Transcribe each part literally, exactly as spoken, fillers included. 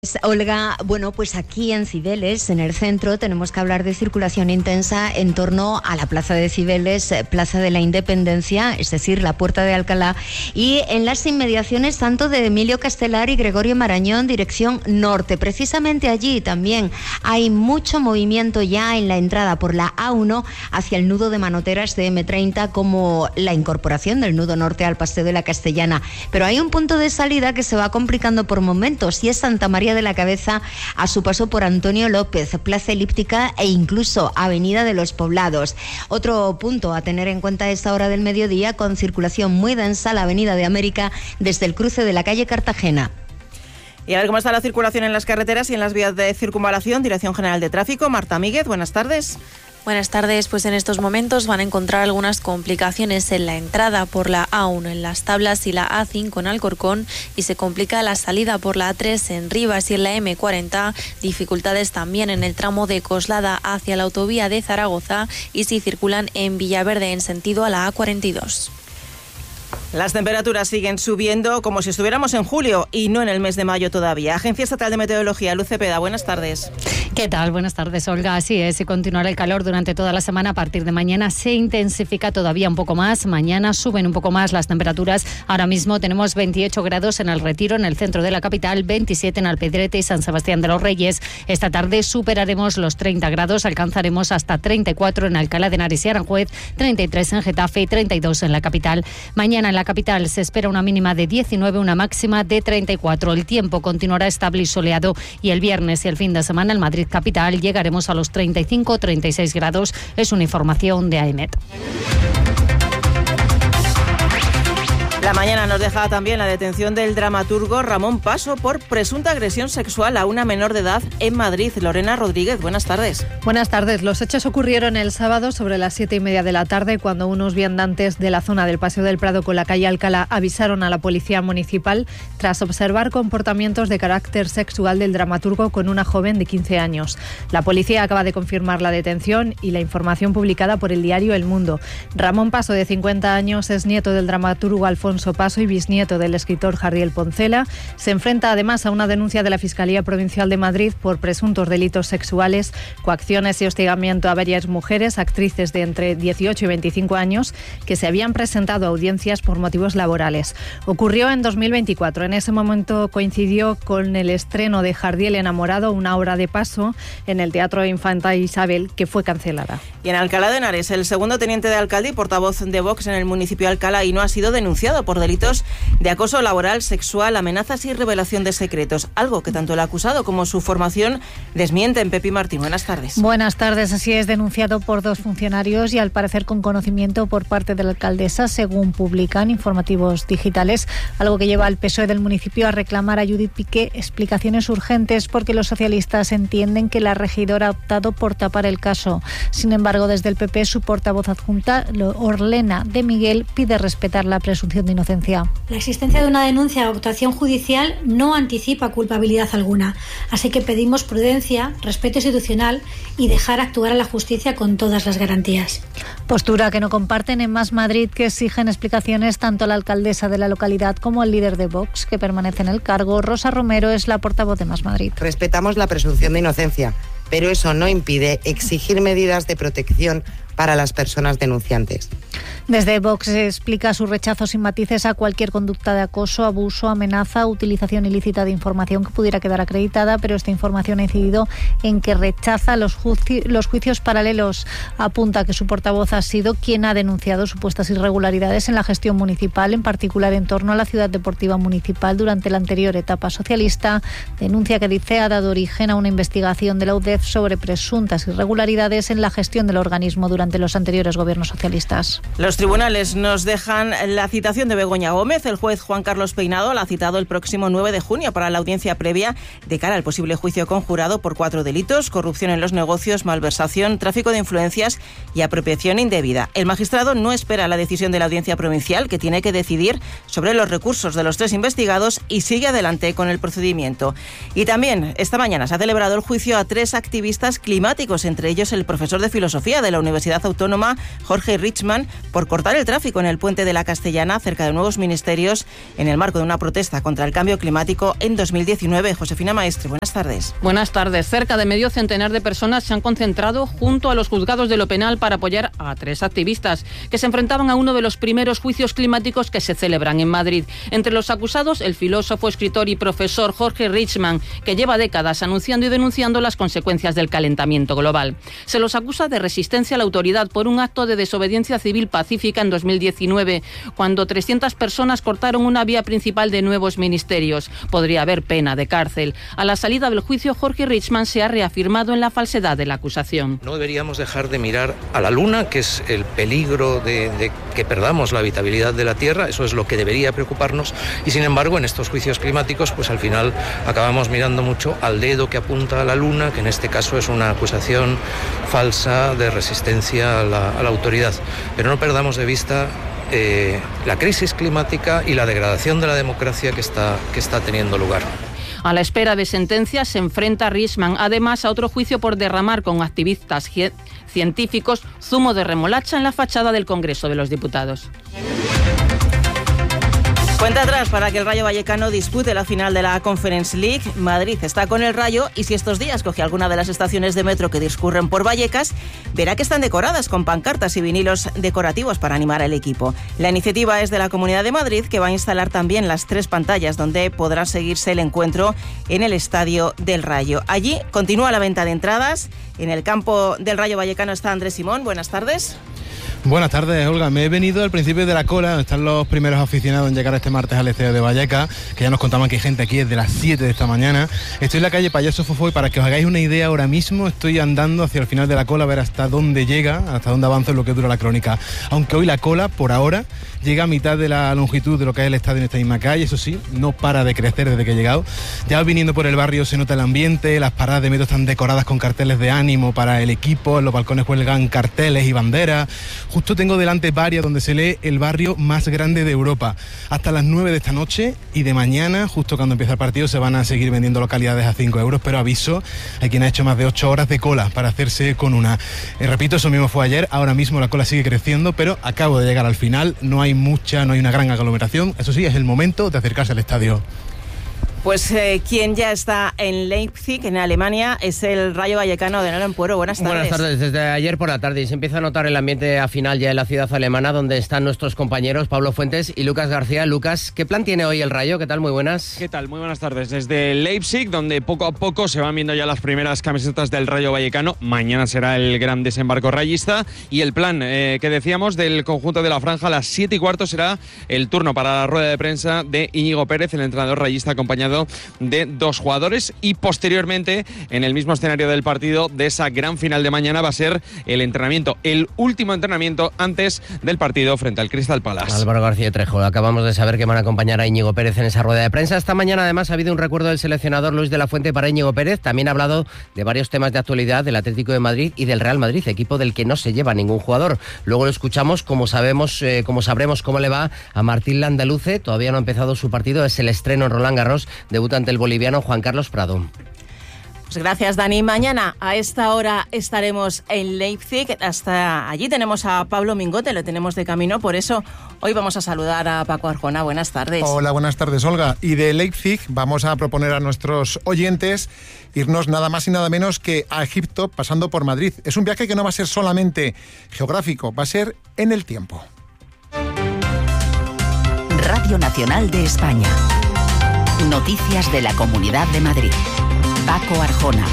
Olga, bueno, pues aquí en Cibeles, en el centro, tenemos que hablar de circulación intensa en torno a la Plaza de Cibeles, Plaza de la Independencia, es decir, la Puerta de Alcalá, y en las inmediaciones tanto de Emilio Castelar y Gregorio Marañón, dirección norte. Precisamente allí también hay mucho movimiento ya en la entrada por la A uno hacia el nudo de manoteras de eme treinta, como la incorporación del nudo norte al Paseo de la Castellana. Pero hay un punto de salida que se va complicando por momentos y es Santa María de la Cabeza a su paso por Antonio López, Plaza Elíptica e incluso Avenida de los Poblados. Otro punto a tener en cuenta a esta hora del mediodía, con circulación muy densa, la Avenida de América desde el cruce de la calle Cartagena. Y a ver cómo está la circulación en las carreteras y en las vías de circunvalación. Dirección General de Tráfico, Marta Míguez, buenas tardes. Buenas tardes, pues en estos momentos van a encontrar algunas complicaciones en la entrada por la A uno en Las Tablas y la A cinco en Alcorcón, y se complica la salida por la A tres en Rivas y en la eme cuarenta, dificultades también en el tramo de Coslada hacia la autovía de Zaragoza y si circulan en Villaverde en sentido a la A cuarenta y dos. Las temperaturas siguen subiendo como si estuviéramos en julio y no en el mes de mayo todavía. Agencia Estatal de Meteorología, Luz Cepeda, buenas tardes. ¿Qué tal? Buenas tardes, Olga. Así es, y continuará el calor durante toda la semana. A partir de mañana se intensifica todavía un poco más. Mañana suben un poco más las temperaturas. Ahora mismo tenemos veintiocho grados en el Retiro, en el centro de la capital, veintisiete en Alpedrete y San Sebastián de los Reyes. Esta tarde superaremos los treinta grados, alcanzaremos hasta treinta y cuatro en Alcalá de Henares y Aranjuez, treinta y tres en Getafe y treinta y dos en la capital. Mañana en la capital se espera una mínima de diecinueve, una máxima de treinta y cuatro. El tiempo continuará estable y soleado, y el viernes y el fin de semana en Madrid capital llegaremos a los treinta y cinco, treinta y seis grados. Es una información de AEMET. La mañana nos deja también la detención del dramaturgo Ramón Paso por presunta agresión sexual a una menor de edad en Madrid. Lorena Rodríguez, buenas tardes. Buenas tardes. Los hechos ocurrieron el sábado sobre las siete y media de la tarde, cuando unos viandantes de la zona del Paseo del Prado con la calle Alcalá avisaron a la policía municipal tras observar comportamientos de carácter sexual del dramaturgo con una joven de quince años. La policía acaba de confirmar la detención y la información publicada por el diario El Mundo. Ramón Paso, de cincuenta años, es nieto del dramaturgo Alfonso Paso y bisnieto del escritor Jardiel Poncela. Se enfrenta además a una denuncia de la Fiscalía Provincial de Madrid por presuntos delitos sexuales, coacciones y hostigamiento a varias mujeres, actrices de entre dieciocho y veinticinco años, que se habían presentado a audiencias por motivos laborales. Ocurrió en dos mil veinticuatro. En ese momento coincidió con el estreno de Jardiel enamorado, una obra de Paso, en el Teatro Infanta Isabel, que fue cancelada. Y en Alcalá de Henares, el segundo teniente de alcalde y portavoz de Vox en el municipio de Alcalá y no ha sido denunciado por delitos de acoso laboral, sexual, amenazas y revelación de secretos, algo que tanto el acusado como su formación desmienten. Pepi Martín, buenas tardes. Buenas tardes. Así es, denunciado por dos funcionarios y al parecer con conocimiento por parte de la alcaldesa, según publican informativos digitales, algo que lleva al P S O E del municipio a reclamar a Judith Piqué explicaciones urgentes, porque los socialistas entienden que la regidora ha optado por tapar el caso. Sin embargo, desde el P P, su portavoz adjunta, Orlena de Miguel, pide respetar la presunción de inocencia. La existencia de una denuncia o actuación judicial no anticipa culpabilidad alguna, así que pedimos prudencia, respeto institucional y dejar actuar a la justicia con todas las garantías. Postura que no comparten en Más Madrid, que exigen explicaciones tanto a la alcaldesa de la localidad como al líder de Vox, que permanece en el cargo. Rosa Romero es la portavoz de Más Madrid. Respetamos la presunción de inocencia, pero eso no impide exigir medidas de protección para las personas denunciantes. Desde Vox se explica su rechazo sin matices a cualquier conducta de acoso, abuso, amenaza, utilización ilícita de información que pudiera quedar acreditada, pero esta información ha incidido en que rechaza los, juici- los juicios paralelos. Apunta que su portavoz ha sido quien ha denunciado supuestas irregularidades en la gestión municipal, en particular en torno a la ciudad deportiva municipal durante la anterior etapa socialista. Denuncia que dice ha dado origen a una investigación de la U D E F sobre presuntas irregularidades en la gestión del organismo durante los anteriores gobiernos socialistas. Los tribunales nos dejan la citación de Begoña Gómez. El juez Juan Carlos Peinado la ha citado el próximo nueve de junio para la audiencia previa de cara al posible juicio conjurado por cuatro delitos: corrupción en los negocios, malversación, tráfico de influencias y apropiación indebida. El magistrado no espera la decisión de la audiencia provincial, que tiene que decidir sobre los recursos de los tres investigados, y sigue adelante con el procedimiento. Y también esta mañana se ha celebrado el juicio a tres activistas activistas climáticos, entre ellos el profesor de filosofía de la Universidad Autónoma, Jorge Richman, por cortar el tráfico en el puente de la Castellana cerca de nuevos ministerios en el marco de una protesta contra el cambio climático en dos mil diecinueve. Josefina Maestre, buenas tardes. Buenas tardes. Cerca de medio centenar de personas se han concentrado junto a los juzgados de lo penal para apoyar a tres activistas que se enfrentaban a uno de los primeros juicios climáticos que se celebran en Madrid. Entre los acusados, el filósofo, escritor y profesor Jorge Richman, que lleva décadas anunciando y denunciando las consecuencias del calentamiento global. Se los acusa de resistencia a la autoridad por un acto de desobediencia civil pacífica en dos mil diecinueve, cuando trescientas personas cortaron una vía principal de nuevos ministerios. Podría haber pena de cárcel. A la salida del juicio, Jorge Richman se ha reafirmado en la falsedad de la acusación. No deberíamos dejar de mirar a la Luna, que es el peligro de, de que perdamos la habitabilidad de la Tierra. Eso es lo que debería preocuparnos. Y sin embargo, en estos juicios climáticos, pues al final acabamos mirando mucho al dedo que apunta a la Luna, que en este caso es una acusación falsa de resistencia a la, a la autoridad. Pero no perdamos de vista eh, la crisis climática y la degradación de la democracia que está, que está teniendo lugar. A la espera de sentencia se enfrenta Richman, además, a otro juicio por derramar con activistas científicos zumo de remolacha en la fachada del Congreso de los Diputados. Cuenta atrás para que el Rayo Vallecano dispute la final de la Conference League. Madrid está con el Rayo y si estos días coge alguna de las estaciones de metro que discurren por Vallecas, verá que están decoradas con pancartas y vinilos decorativos para animar al equipo. La iniciativa es de la Comunidad de Madrid, que va a instalar también las tres pantallas donde podrá seguirse el encuentro en el Estadio del Rayo. Allí continúa la venta de entradas. En el campo del Rayo Vallecano está Andrés Simón. Buenas tardes. Buenas tardes, Olga. Me he venido al principio de la cola, donde están los primeros aficionados en llegar este martes al estadio de Vallecas, que ya nos contaban que hay gente aquí desde las siete de esta mañana. Estoy en la calle Payaso Fofó y para que os hagáis una idea, ahora mismo estoy andando hacia el final de la cola a ver hasta dónde llega, hasta dónde avanza en lo que dura la crónica. Aunque hoy la cola, por ahora, llega a mitad de la longitud de lo que es el estadio en esta misma calle. Eso sí, no para de crecer desde que he llegado. Ya viniendo por el barrio se nota el ambiente, las paradas de metro están decoradas con carteles de ánimo para el equipo, en los balcones cuelgan carteles y banderas. Justo tengo delante varias donde se lee el barrio más grande de Europa. Hasta las nueve de esta noche y de mañana, justo cuando empieza el partido, se van a seguir vendiendo localidades a cinco euros, pero aviso, hay quien ha hecho más de ocho horas de cola para hacerse con una. Eh, repito, eso mismo fue ayer, ahora mismo la cola sigue creciendo, pero acabo de llegar al final, no hay mucha, no hay una gran aglomeración. Eso sí, es el momento de acercarse al estadio. Pues eh, quien ya está en Leipzig, en Alemania, es el Rayo Vallecano de Nolo Ampuero. Buenas tardes. Buenas tardes. Desde ayer por la tarde y se empieza a notar el ambiente a final ya en la ciudad alemana, donde están nuestros compañeros Pablo Fuentes y Lucas García. Lucas, ¿qué plan tiene hoy el Rayo? ¿Qué tal? Muy buenas. ¿Qué tal? Muy buenas tardes. Desde Leipzig, donde poco a poco se van viendo ya las primeras camisetas del Rayo Vallecano. Mañana será el gran desembarco rayista y el plan eh, que decíamos del conjunto de la franja a las siete y cuarto será el turno para la rueda de prensa de Íñigo Pérez, el entrenador rayista, acompañado de dos jugadores, y posteriormente en el mismo escenario del partido de esa gran final de mañana va a ser el entrenamiento, el último entrenamiento antes del partido frente al Crystal Palace. Álvaro García Trejo, acabamos de saber que van a acompañar a Íñigo Pérez en esa rueda de prensa. Esta mañana además ha habido un recuerdo del seleccionador Luis de la Fuente para Íñigo Pérez. También ha hablado de varios temas de actualidad del Atlético de Madrid y del Real Madrid, equipo del que no se lleva ningún jugador. Luego lo escuchamos, como sabemos, eh, como sabremos cómo le va a Martín Landaluce. Todavía no ha empezado su partido, es el estreno en Roland Garros, debuta ante el boliviano Juan Carlos Prado. Pues gracias, Dani. Mañana a esta hora estaremos en Leipzig. Hasta allí tenemos a Pablo Mingote, lo tenemos de camino. Por eso hoy vamos a saludar a Paco Arjona. Buenas tardes. Hola, buenas tardes, Olga. Y de Leipzig vamos a proponer a nuestros oyentes irnos nada más y nada menos que a Egipto, pasando por Madrid. Es un viaje que no va a ser solamente geográfico, va a ser en el tiempo. Radio Nacional de España. Noticias de la Comunidad de Madrid. Paco Arjona.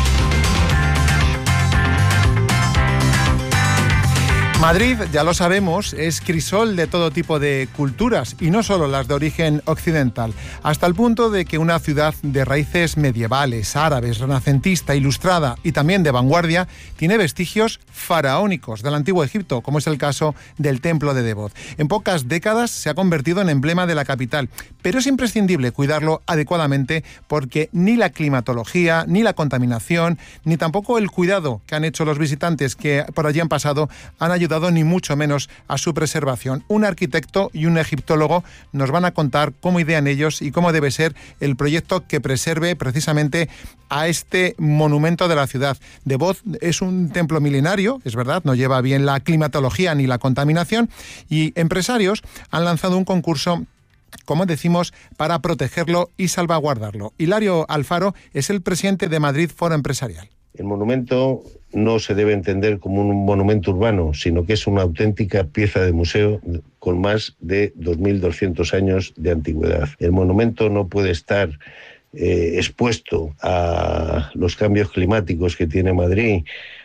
Madrid, ya lo sabemos, es crisol de todo tipo de culturas y no solo las de origen occidental, hasta el punto de que una ciudad de raíces medievales, árabes, renacentista, ilustrada y también de vanguardia, tiene vestigios faraónicos del antiguo Egipto, como es el caso del Templo de Debod. En pocas décadas se ha convertido en emblema de la capital, pero es imprescindible cuidarlo adecuadamente porque ni la climatología, ni la contaminación, ni tampoco el cuidado que han hecho los visitantes que por allí han pasado han ayudado ayudado ni mucho menos a su preservación. Un arquitecto y un egiptólogo nos van a contar cómo idean ellos y cómo debe ser el proyecto que preserve precisamente a este monumento de la ciudad. Devot es un templo milenario, es verdad, no lleva bien la climatología ni la contaminación, y empresarios han lanzado un concurso, como decimos, para protegerlo y salvaguardarlo. Hilario Alfaro es el presidente de Madrid Foro Empresarial. El monumento no se debe entender como un monumento urbano, sino que es una auténtica pieza de museo con más de dos mil doscientos años de antigüedad. El monumento no puede estar eh, expuesto a los cambios climáticos que tiene Madrid,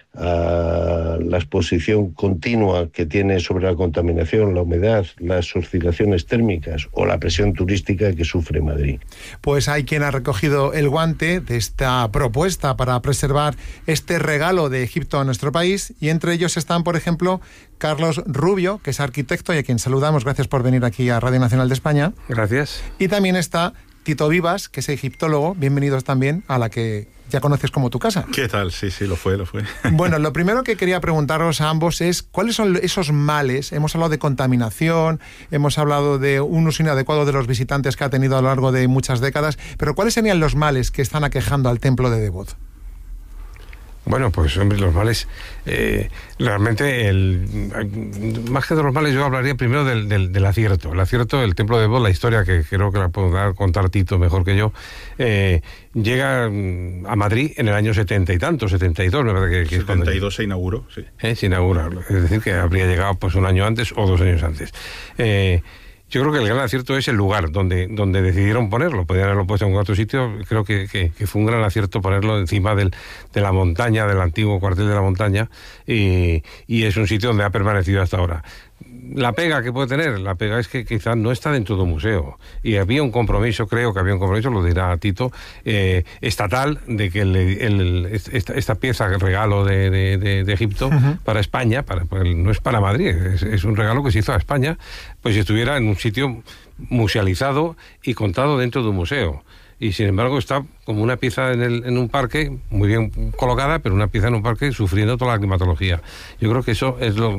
a la exposición continua que tiene sobre la contaminación, la humedad, las oscilaciones térmicas o la presión turística que sufre Madrid. Pues hay quien ha recogido el guante de esta propuesta para preservar este regalo de Egipto a nuestro país, y entre ellos están, por ejemplo, Carlos Rubio, que es arquitecto y a quien saludamos. Gracias por venir aquí a Radio Nacional de España. Gracias. Y también está Tito Vivas, que es egiptólogo. Bienvenidos también a la que ya conoces como tu casa. ¿Qué tal? Sí, sí, lo fue, lo fue. Bueno, lo primero que quería preguntaros a ambos es ¿cuáles son esos males? Hemos hablado de contaminación, hemos hablado de un uso inadecuado de los visitantes que ha tenido a lo largo de muchas décadas, pero ¿cuáles serían los males que están aquejando al templo de Devot? Bueno, pues hombre, los males, eh, realmente, el, más que de los males, yo hablaría primero del, del, del acierto. El acierto del templo de Devot, la historia que creo que la puedo contar Tito mejor que yo, eh, llega a Madrid en el año setenta y tanto, setenta y dos, me parece que, que setenta y dos se inauguró, sí. Eh, se inaugura, es decir, que habría llegado pues un año antes o dos años antes. Eh, Yo creo que el gran acierto es el lugar donde, donde decidieron ponerlo. Podrían haberlo puesto en otro sitio. Creo que, que, que fue un gran acierto ponerlo encima del, de la montaña, del antiguo cuartel de la montaña, y, y es un sitio donde ha permanecido hasta ahora. La pega que puede tener, la pega es que quizás no está dentro de un museo. Y había un compromiso, creo que había un compromiso, lo dirá Tito, eh, estatal, de que el, el, esta, esta pieza, el regalo de, de, de, de Egipto, uh-huh, para España, para, no es para Madrid, es, es un regalo que se hizo a España, pues estuviera en un sitio musealizado y contado dentro de un museo. Y sin embargo está como una pieza en, el, en un parque, muy bien colocada, pero una pieza en un parque sufriendo toda la climatología. Yo creo que eso es lo,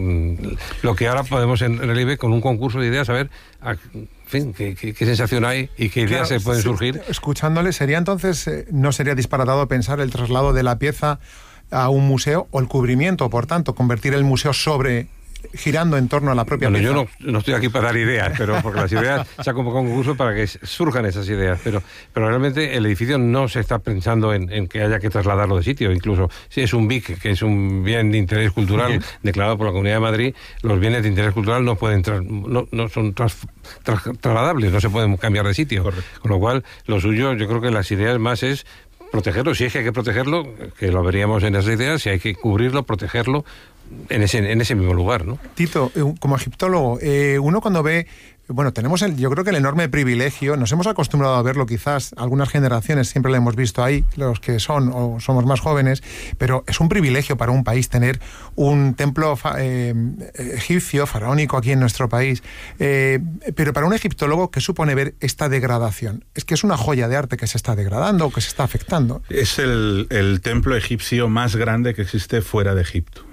lo que ahora podemos en relieve con un concurso de ideas, a ver a, en fin, qué, qué, qué sensación hay y qué ideas claro, se pueden sí, surgir. Escuchándole, ¿sería entonces, eh, no sería disparatado pensar el traslado de la pieza a un museo o el cubrimiento, por tanto, convertir el museo sobre... girando en torno a la propia bueno, pieza? Yo no, no estoy aquí para dar ideas, pero porque las ideas se ha convocado un concurso para que surjan esas ideas, pero, pero realmente el edificio no se está pensando en, en que haya que trasladarlo de sitio. Incluso si es un B I C, que es un bien de interés cultural uh-huh, declarado por la Comunidad de Madrid, los bienes de interés cultural no pueden tras, no, no son tras, tras, trasladables, no se pueden cambiar de sitio. Correcto. Con lo cual, lo suyo, yo creo que las ideas más es protegerlo. Si es que hay que protegerlo, que lo veríamos en esas ideas, si hay que cubrirlo, protegerlo en ese, en ese mismo lugar, ¿no? Tito, como egiptólogo, eh, uno cuando ve... Bueno, tenemos el, yo creo que el enorme privilegio, nos hemos acostumbrado a verlo quizás, algunas generaciones siempre lo hemos visto ahí, los que son o somos más jóvenes, pero es un privilegio para un país tener un templo eh, egipcio, faraónico aquí en nuestro país. Eh, pero para un egiptólogo, ¿qué supone ver esta degradación? Es que es una joya de arte que se está degradando, que se está afectando. Es el, el templo egipcio más grande que existe fuera de Egipto.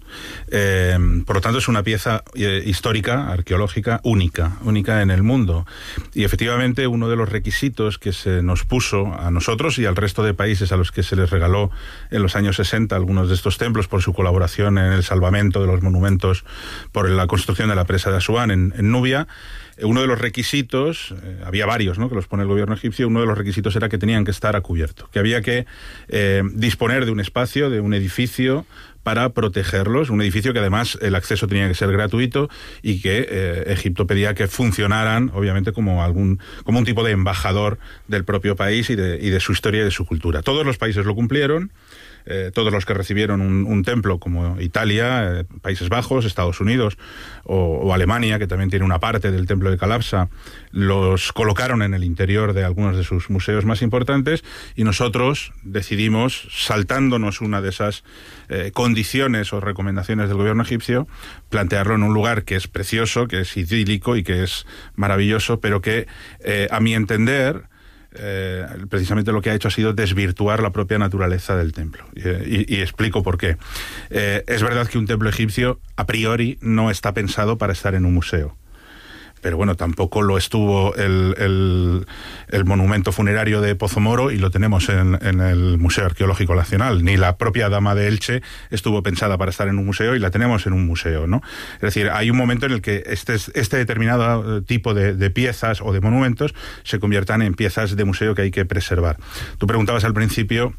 Eh, por lo tanto, es una pieza eh, histórica, arqueológica, única. única en el mundo. Y efectivamente uno de los requisitos que se nos puso a nosotros y al resto de países a los que se les regaló en los años sesenta algunos de estos templos por su colaboración en el salvamento de los monumentos por la construcción de la presa de Asuán en, en Nubia, uno de los requisitos, eh, había varios, ¿no?, que los pone el gobierno egipcio, uno de los requisitos era que tenían que estar a cubierto, que había que eh, disponer de un espacio, de un edificio para protegerlos, un edificio que además el acceso tenía que ser gratuito y que eh, Egipto pedía que funcionaran, obviamente, como algún como un tipo de embajador del propio país y de, y de su historia y de su cultura. Todos los países lo cumplieron. Eh, todos los que recibieron un, un templo, como Italia, eh, Países Bajos, Estados Unidos o, o Alemania, que también tiene una parte del templo de Calapsa, los colocaron en el interior de algunos de sus museos más importantes, y nosotros decidimos, saltándonos una de esas eh, condiciones o recomendaciones del gobierno egipcio, plantearlo en un lugar que es precioso, que es idílico y que es maravilloso, pero que, eh, a mi entender, eh, precisamente lo que ha hecho ha sido desvirtuar la propia naturaleza del templo. Y, y, y explico por qué. Eh, es verdad que un templo egipcio, a priori, no está pensado para estar en un museo. Pero bueno, tampoco lo estuvo el, el, el monumento funerario de Pozo Moro, y lo tenemos en, en el Museo Arqueológico Nacional. Ni la propia Dama de Elche estuvo pensada para estar en un museo, y la tenemos en un museo, ¿no? Es decir, hay un momento en el que este, este determinado tipo de, de piezas o de monumentos se conviertan en piezas de museo que hay que preservar. Tú preguntabas al principio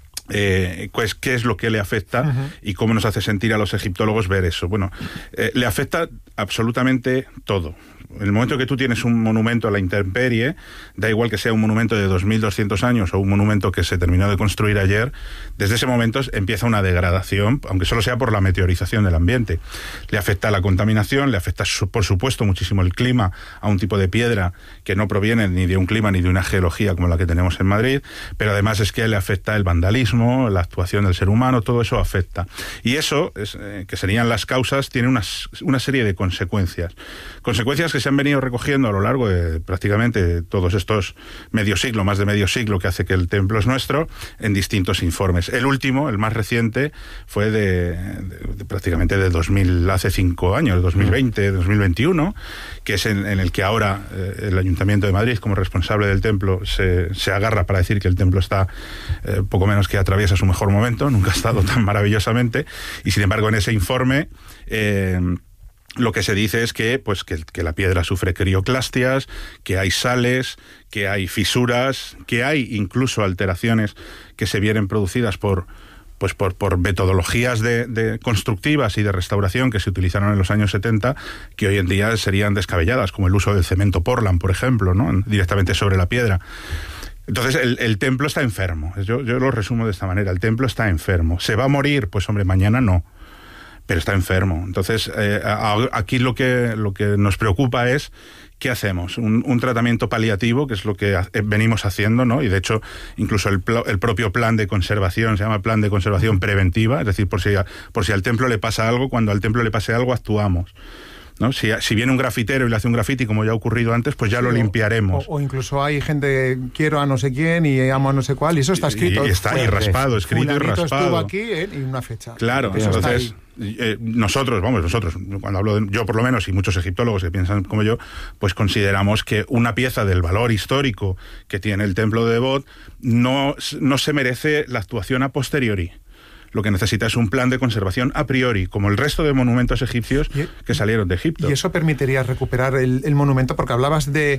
Eh, pues, qué es lo que le afecta uh-huh. y cómo nos hace sentir a los egiptólogos ver eso. Bueno, eh, le afecta absolutamente todo. En el momento que tú tienes un monumento a la intemperie, da igual que sea un monumento de dos mil doscientos años o un monumento que se terminó de construir ayer, desde ese momento empieza una degradación, aunque solo sea por la meteorización del ambiente. Le afecta la contaminación, le afecta, por supuesto, muchísimo el clima, a un tipo de piedra que no proviene ni de un clima ni de una geología como la que tenemos en Madrid, pero además es que le afecta el vandalismo, la actuación del ser humano, todo eso afecta. Y eso, es, eh, que serían las causas, tiene unas, una serie de consecuencias. Consecuencias que se han venido recogiendo a lo largo de prácticamente todos estos medio siglo, más de medio siglo que hace que el templo es nuestro, en distintos informes. El último, el más reciente, fue de, de, de prácticamente de dos mil, hace cinco años, dos mil veinte, dos mil veintiuno, que es en, en el que ahora eh, el Ayuntamiento de Madrid, como responsable del templo, se, se agarra para decir que el templo está eh, poco menos que atraviesa su mejor momento, nunca ha estado tan maravillosamente, y sin embargo en ese informe eh, lo que se dice es que, pues, que, que la piedra sufre crioclastias, que hay sales, que hay fisuras, que hay incluso alteraciones que se vienen producidas por, pues por, por metodologías de, de constructivas y de restauración que se utilizaron en los años setenta, que hoy en día serían descabelladas, como el uso del cemento Portland, por ejemplo, ¿no? Directamente sobre la piedra. Entonces el, el templo está enfermo. Yo, yo lo resumo de esta manera: el templo está enfermo. ¿Se va a morir? Pues hombre, mañana no, pero está enfermo. Entonces, eh, aquí lo que, lo que nos preocupa es ¿qué hacemos? Un, un tratamiento paliativo, que es lo que venimos haciendo, ¿no? Y de hecho, incluso el, el propio plan de conservación se llama plan de conservación preventiva, es decir, por si, por si al templo le pasa algo, cuando al templo le pase algo, actuamos, ¿no? Si, si viene un grafitero y le hace un grafiti, como ya ha ocurrido antes, pues ya sí, lo limpiaremos. O, o incluso hay gente, quiero a no sé quién y amo a no sé cuál, y eso está escrito. Y, y está ahí raspado, escrito y raspado. Estuvo aquí eh, y una fecha. Claro, entonces eh, nosotros, vamos, nosotros, cuando hablo de, yo por lo menos, y muchos egiptólogos que piensan como yo, pues consideramos que una pieza del valor histórico que tiene el templo de Debod no, no se merece la actuación a posteriori. Lo que necesita es un plan de conservación a priori, como el resto de monumentos egipcios y, que salieron de Egipto. Y eso permitiría recuperar el, el monumento, porque hablabas de, eh,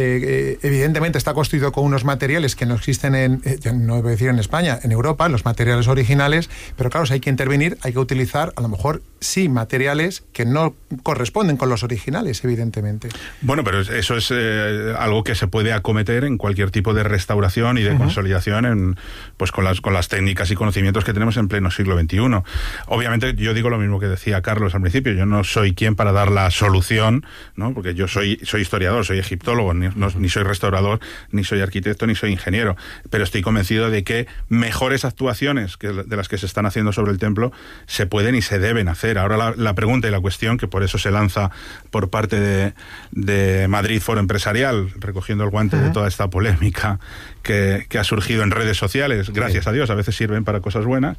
eh, evidentemente está construido con unos materiales que no existen en, eh, no voy a decir en España, en Europa, los materiales originales, pero claro, si hay que intervenir, hay que utilizar, a lo mejor, sí, materiales que no corresponden con los originales, evidentemente. Bueno, pero eso es eh, algo que se puede acometer en cualquier tipo de restauración y de uh-huh. consolidación, en, pues con las, con las técnicas y conocimientos que tenemos en pleno siglo veintiuno. Obviamente yo digo lo mismo que decía Carlos al principio, yo no soy quien para dar la solución, ¿no? Porque yo soy, soy historiador, soy egiptólogo, ni, no, ni soy restaurador, ni soy arquitecto, ni soy ingeniero, pero estoy convencido de que mejores actuaciones que de las que se están haciendo sobre el templo se pueden y se deben hacer. Ahora la, la pregunta y la cuestión, que por eso se lanza por parte de, de Madrid Foro Empresarial, recogiendo el guante uh-huh. de toda esta polémica que, que ha surgido en redes sociales, gracias sí. a Dios, a veces sirven para cosas buenas.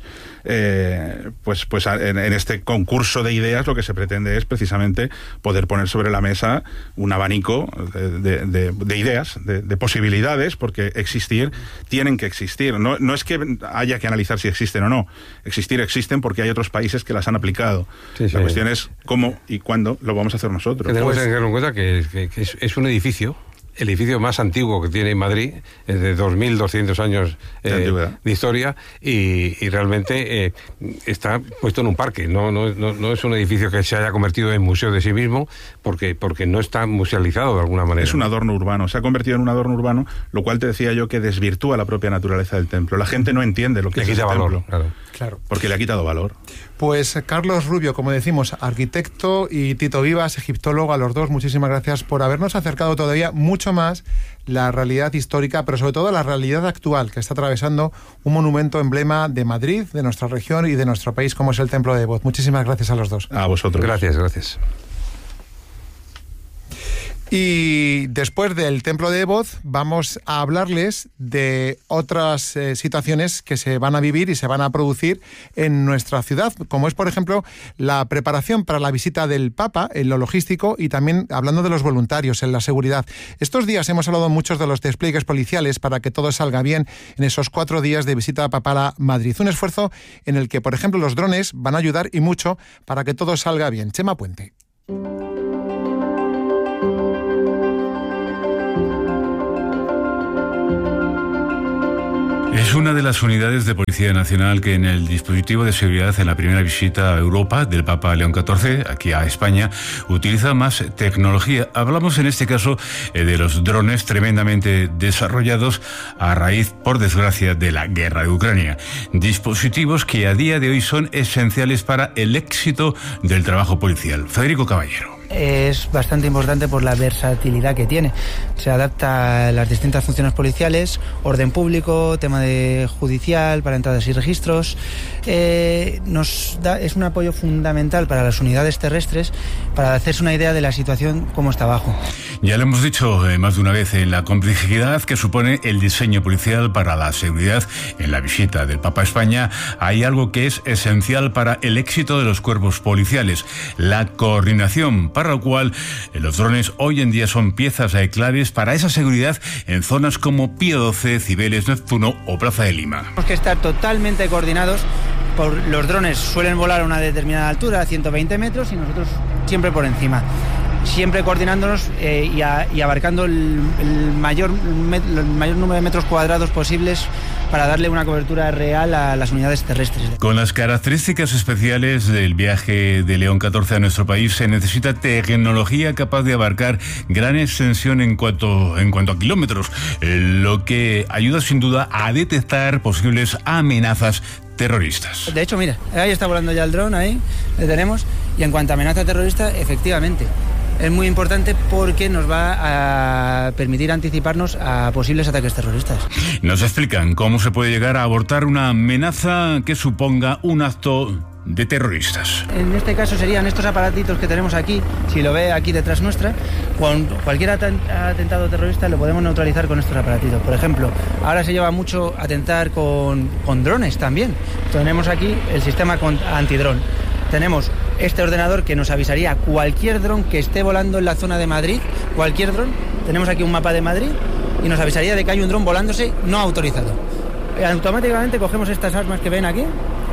Eh, pues, pues en, en este concurso de ideas lo que se pretende es precisamente poder poner sobre la mesa un abanico de, de, de, de ideas, de, de posibilidades, porque existir tienen que existir. No, no es que haya que analizar si existen o no. Existir existen porque hay otros países que las han aplicado. Sí, sí. La cuestión es cómo y cuándo lo vamos a hacer nosotros. Que tenemos pues, que tener en cuenta que, que, que es, es un edificio. El edificio más antiguo que tiene Madrid es de dos mil doscientos años eh, de, de historia y, y realmente eh, está puesto en un parque. No, no, no, no es un edificio que se haya convertido en museo de sí mismo porque, porque no está musealizado de alguna manera. Es un adorno urbano, se ha convertido en un adorno urbano, lo cual te decía yo que desvirtúa la propia naturaleza del templo. La gente no entiende lo que le es quita ese valor, templo. Claro. Claro. Porque le ha quitado valor. Pues Carlos Rubio, como decimos, arquitecto, y Tito Vivas, egiptólogo, a los dos, muchísimas gracias por habernos acercado todavía mucho más la realidad histórica, pero sobre todo la realidad actual que está atravesando un monumento emblema de Madrid, de nuestra región y de nuestro país, como es el Templo de Debod. Muchísimas gracias a los dos. A vosotros. Gracias, gracias. Y después del templo de Evoz vamos a hablarles de otras eh, situaciones que se van a vivir y se van a producir en nuestra ciudad, como es, por ejemplo, la preparación para la visita del Papa en lo logístico y también hablando de los voluntarios en la seguridad. Estos días hemos hablado muchos de los despliegues policiales para que todo salga bien en esos cuatro días de visita papal a Madrid. Un esfuerzo en el que, por ejemplo, los drones van a ayudar y mucho para que todo salga bien. Chema Puente. Es una de las unidades de Policía Nacional que en el dispositivo de seguridad en la primera visita a Europa del Papa León catorce, aquí a España, utiliza más tecnología. Hablamos en este caso eh, de los drones tremendamente desarrollados a raíz, por desgracia, de la guerra de Ucrania. Dispositivos que a día de hoy son esenciales para el éxito del trabajo policial. Federico Caballero. Es bastante importante por la versatilidad que tiene. Se adapta a las distintas funciones policiales, orden público, tema de judicial, para entradas y registros. Eh, nos da, es un apoyo fundamental para las unidades terrestres para hacerse una idea de la situación como está abajo. Ya lo hemos dicho eh, más de una vez, en la complejidad que supone el diseño policial para la seguridad en la visita del Papa a España, hay algo que es esencial para el éxito de los cuerpos policiales: la coordinación, para lo cual eh, los drones hoy en día son piezas eh, claves para esa seguridad en zonas como Pío doce, Cibeles, Neptuno o Plaza de Lima. Tenemos que estar totalmente coordinados. Por, los drones suelen volar a una determinada altura, a ciento veinte metros, y nosotros siempre por encima. Siempre coordinándonos eh, y, a, y abarcando el, el, mayor, el mayor número de metros cuadrados posibles para darle una cobertura real a las unidades terrestres. Con las características especiales del viaje de León catorce a nuestro país, se necesita tecnología capaz de abarcar gran extensión en cuanto, en cuanto a kilómetros, eh, lo que ayuda sin duda a detectar posibles amenazas terroristas. De hecho, mira, ahí está volando ya el dron, ahí le tenemos, y en cuanto a amenaza terrorista, efectivamente, es muy importante porque nos va a permitir anticiparnos a posibles ataques terroristas. Nos explican cómo se puede llegar a abortar una amenaza que suponga un acto de terroristas. En este caso serían estos aparatitos que tenemos aquí, si lo ve aquí detrás nuestra, con cualquier atentado terrorista lo podemos neutralizar con estos aparatitos. Por ejemplo, ahora se lleva mucho atentar con, con drones también. Tenemos aquí el sistema antidrón. Tenemos este ordenador que nos avisaría cualquier dron que esté volando en la zona de Madrid, cualquier dron. Tenemos aquí un mapa de Madrid y nos avisaría de que hay un dron volándose no autorizado. Automáticamente cogemos estas armas que ven aquí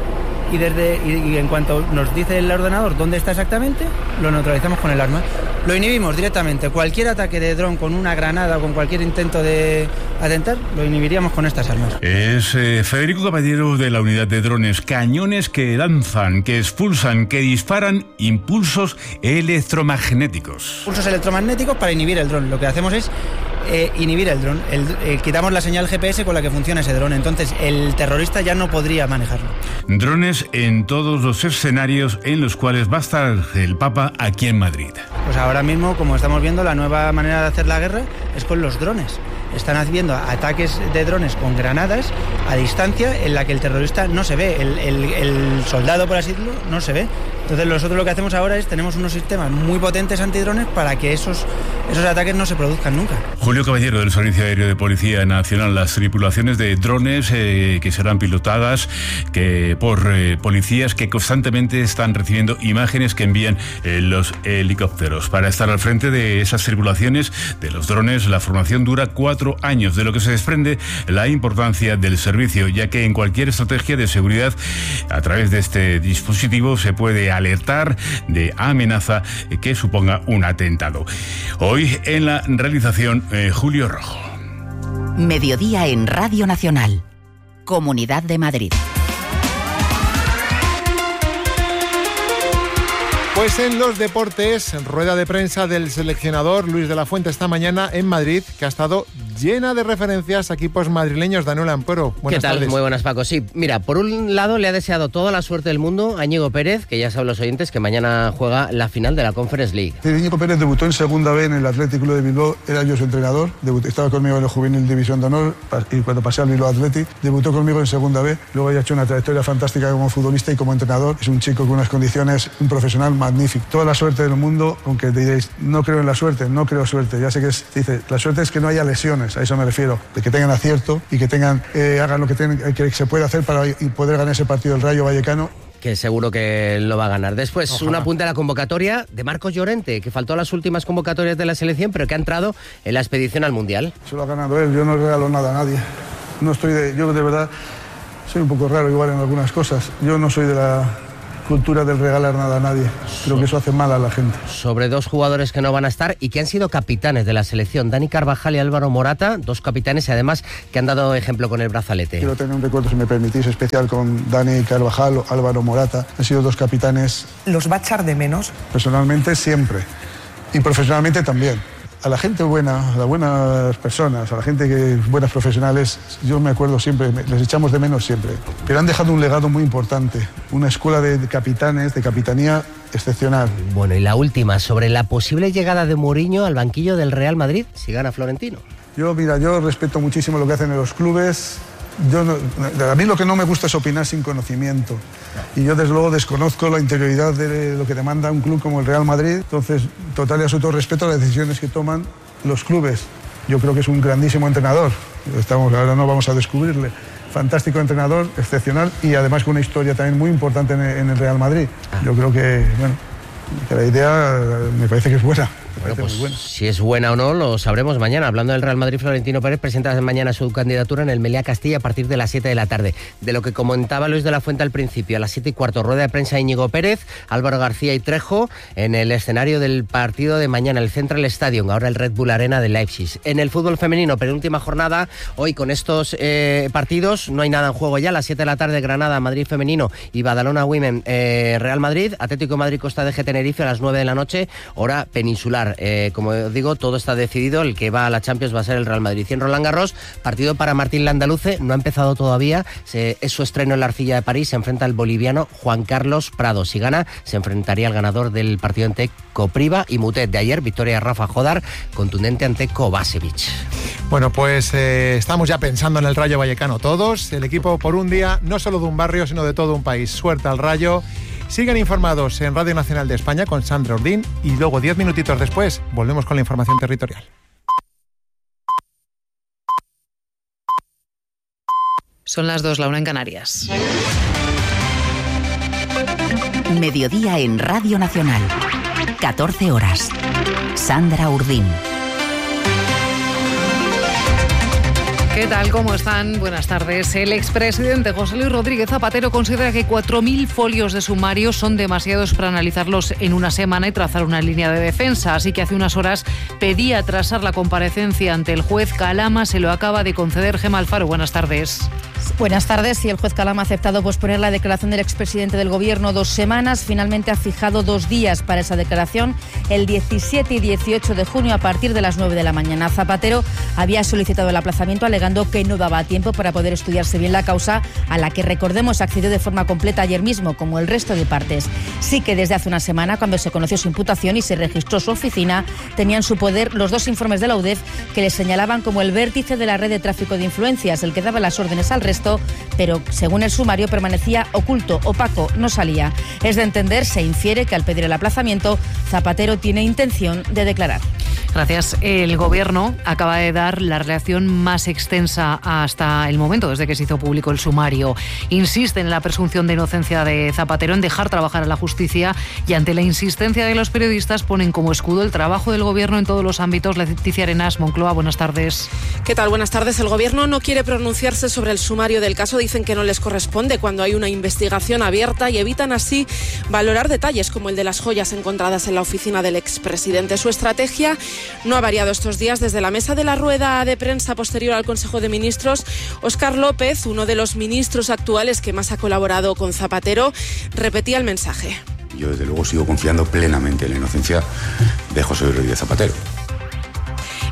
y, desde, y, y en cuanto nos dice el ordenador dónde está exactamente, lo neutralizamos con el arma. Lo inhibimos directamente. Cualquier ataque de dron con una granada o con cualquier intento de atentar, lo inhibiríamos con estas armas. Es eh, Federico Caballero de la unidad de drones. Cañones que lanzan, que expulsan, que disparan impulsos electromagnéticos. Impulsos electromagnéticos para inhibir el dron. Lo que hacemos es eh, inhibir el dron. El, eh, quitamos la señal G P S con la que funciona ese dron. Entonces el terrorista ya no podría manejarlo. Drones en todos los escenarios en los cuales va a estar el Papa aquí en Madrid. Pues ahora mismo, como estamos viendo, la nueva manera de hacer la guerra es con los drones. Están haciendo ataques de drones con granadas a distancia en la que el terrorista no se ve, el, el, el soldado, por así decirlo, no se ve. Entonces nosotros lo que hacemos ahora es tenemos unos sistemas muy potentes antidrones para que esos, esos ataques no se produzcan nunca. Julio Caballero, del Servicio Aéreo de Policía Nacional. Las tripulaciones de drones eh, que serán pilotadas que por eh, policías que constantemente están recibiendo imágenes que envían eh, los helicópteros. Para estar al frente de esas tripulaciones de los drones, la formación dura cuatro años, de lo que se desprende la importancia del servicio, ya que en cualquier estrategia de seguridad a través de este dispositivo se puede alertar de amenaza que suponga un atentado. Hoy en la realización eh, Julio Rojo. Mediodía en Radio Nacional, Comunidad de Madrid. Pues en los deportes, rueda de prensa del seleccionador Luis de la Fuente esta mañana en Madrid, que ha estado llena de referencias a equipos madrileños. Daniel Amparo, buenas ¿Qué tal? tardes. Muy buenas, Paco. Sí, mira, por un lado le ha deseado toda la suerte del mundo a Íñigo Pérez, que ya saben los oyentes que mañana juega la final de la Conference League. Íñigo Pérez debutó en segunda B en el Athletic Club de Bilbao, era yo su entrenador, debutó, estaba conmigo en el Juvenil División de Honor y cuando pasé al Bilbao Athletic, debutó conmigo en segunda B, luego ha hecho una trayectoria fantástica como futbolista y como entrenador. Es un chico con unas condiciones, un profesional magnífico. Toda la suerte del mundo, aunque diréis, no creo en la suerte, no creo suerte, ya sé que es, dice, la suerte es que no haya lesiones, a eso me refiero, de que tengan acierto y que tengan, eh, hagan lo que, ten, que se puede hacer para poder ganar ese partido del Rayo Vallecano. Que seguro que lo va a ganar. Después, Ojalá. Una punta a la convocatoria de Marcos Llorente, que faltó a las últimas convocatorias de la selección, pero que ha entrado en la expedición al Mundial. Se lo ha ganado él, yo no regalo nada a nadie. No estoy de, yo de verdad soy un poco raro igual en algunas cosas. Yo no soy de la cultura del regalar nada a nadie. Creo que eso hace mal a la gente. Sobre dos jugadores que no van a estar y que han sido capitanes de la selección, Dani Carvajal y Álvaro Morata, dos capitanes y además que han dado ejemplo con el brazalete. Quiero tener un recuerdo, si me permitís, especial con Dani Carvajal, Álvaro Morata. Han sido dos capitanes. ¿Los va a echar de menos? Personalmente siempre. Y profesionalmente también. A la gente buena, a las buenas personas, a la gente que buenas profesionales, yo me acuerdo siempre, les echamos de menos siempre. Pero han dejado un legado muy importante, una escuela de capitanes, de capitanía excepcional. Bueno, y la última, sobre la posible llegada de Mourinho al banquillo del Real Madrid si gana Florentino. Yo, mira, yo respeto muchísimo lo que hacen en los clubes. Yo no, a mí lo que no me gusta es opinar sin conocimiento. Y yo, desde luego, desconozco la interioridad de lo que demanda un club como el Real Madrid. Entonces, total y absoluto respeto a las decisiones que toman los clubes. Yo creo que es un grandísimo entrenador. Estamos, ahora no vamos a descubrirle. Fantástico entrenador, excepcional y además con una historia también muy importante en el, en el Real Madrid. Yo creo que, bueno, que la idea me parece que es buena. Bueno, pues si es buena o no lo sabremos mañana. Hablando del Real Madrid, Florentino Pérez presenta mañana su candidatura en el Meliá Castilla a partir de las siete de la tarde. De lo que comentaba Luis de la Fuente al principio, a las siete y cuarto, rueda de prensa Íñigo Pérez, Álvaro García y Trejo en el escenario del partido de mañana, el Central Stadium, ahora el Red Bull Arena de Leipzig. En el fútbol femenino, penúltima jornada, hoy con estos eh, partidos no hay nada en juego ya. A las siete de la tarde, Granada, Madrid femenino y Badalona Women, eh, Real Madrid, Atlético de Madrid, Costa de G Tenerife a las nueve de la noche, hora peninsular. Eh, como digo, todo está decidido. El que va a la Champions va a ser el Real Madrid. Y en Roland Garros, partido para Martín Landaluce, no ha empezado todavía, se, es su estreno en la Arcilla de París, se enfrenta al boliviano Juan Carlos Prado. Si gana, se enfrentaría al ganador del partido ante Kopriva y Mutet de ayer, victoria Rafa Jodar, contundente ante Kovacevic. Bueno, pues eh, estamos ya pensando en el Rayo Vallecano todos, el equipo por un día, no solo de un barrio, sino de todo un país. Suerte al Rayo. Sigan informados en Radio Nacional de España con Sandra Ordín y luego diez minutitos después volvemos con la información territorial. Son las dos, la una en Canarias. Mediodía en Radio Nacional. catorce horas. Sandra Ordín. ¿Qué tal? ¿Cómo están? Buenas tardes. El expresidente José Luis Rodríguez Zapatero considera que cuatro mil folios de sumario son demasiados para analizarlos en una semana y trazar una línea de defensa. Así que hace unas horas pedía atrasar la comparecencia ante el juez Calama. Se lo acaba de conceder. Gemma Alfaro, buenas tardes. Buenas tardes. Y el juez Calama ha aceptado posponer la declaración del expresidente del Gobierno dos semanas. Finalmente ha fijado dos días para esa declaración, el diecisiete y dieciocho de junio a partir de las nueve de la mañana. Zapatero había solicitado el aplazamiento alegando que no daba tiempo para poder estudiarse bien la causa, a la que, recordemos, accedió de forma completa ayer mismo, como el resto de partes. Sí que desde hace una semana, cuando se conoció su imputación y se registró su oficina, tenía en su poder los dos informes de la U D E F que le señalaban como el vértice de la red de tráfico de influencias, el que daba las órdenes al resto, pero según el sumario permanecía oculto, opaco, no salía. Es de entender, se infiere que al pedir el aplazamiento, Zapatero tiene intención de declarar. Gracias. El Gobierno acaba de dar la relación más extensa hasta el momento, desde que se hizo público el sumario. Insiste en la presunción de inocencia de Zapatero, en dejar trabajar a la justicia, y ante la insistencia de los periodistas ponen como escudo el trabajo del Gobierno en todos los ámbitos. Leticia Arenas, Moncloa, buenas tardes. ¿Qué tal? Buenas tardes. El Gobierno no quiere pronunciarse sobre el sumario del caso. Dicen que no les corresponde cuando hay una investigación abierta y evitan así valorar detalles como el de las joyas encontradas en la oficina del expresidente. Su estrategia no ha variado estos días. Desde la mesa de la rueda de prensa posterior al Consejo de Ministros, Óscar López, uno de los ministros actuales que más ha colaborado con Zapatero, repetía el mensaje. Yo desde luego sigo confiando plenamente en la inocencia de José Luis Rodríguez Zapatero.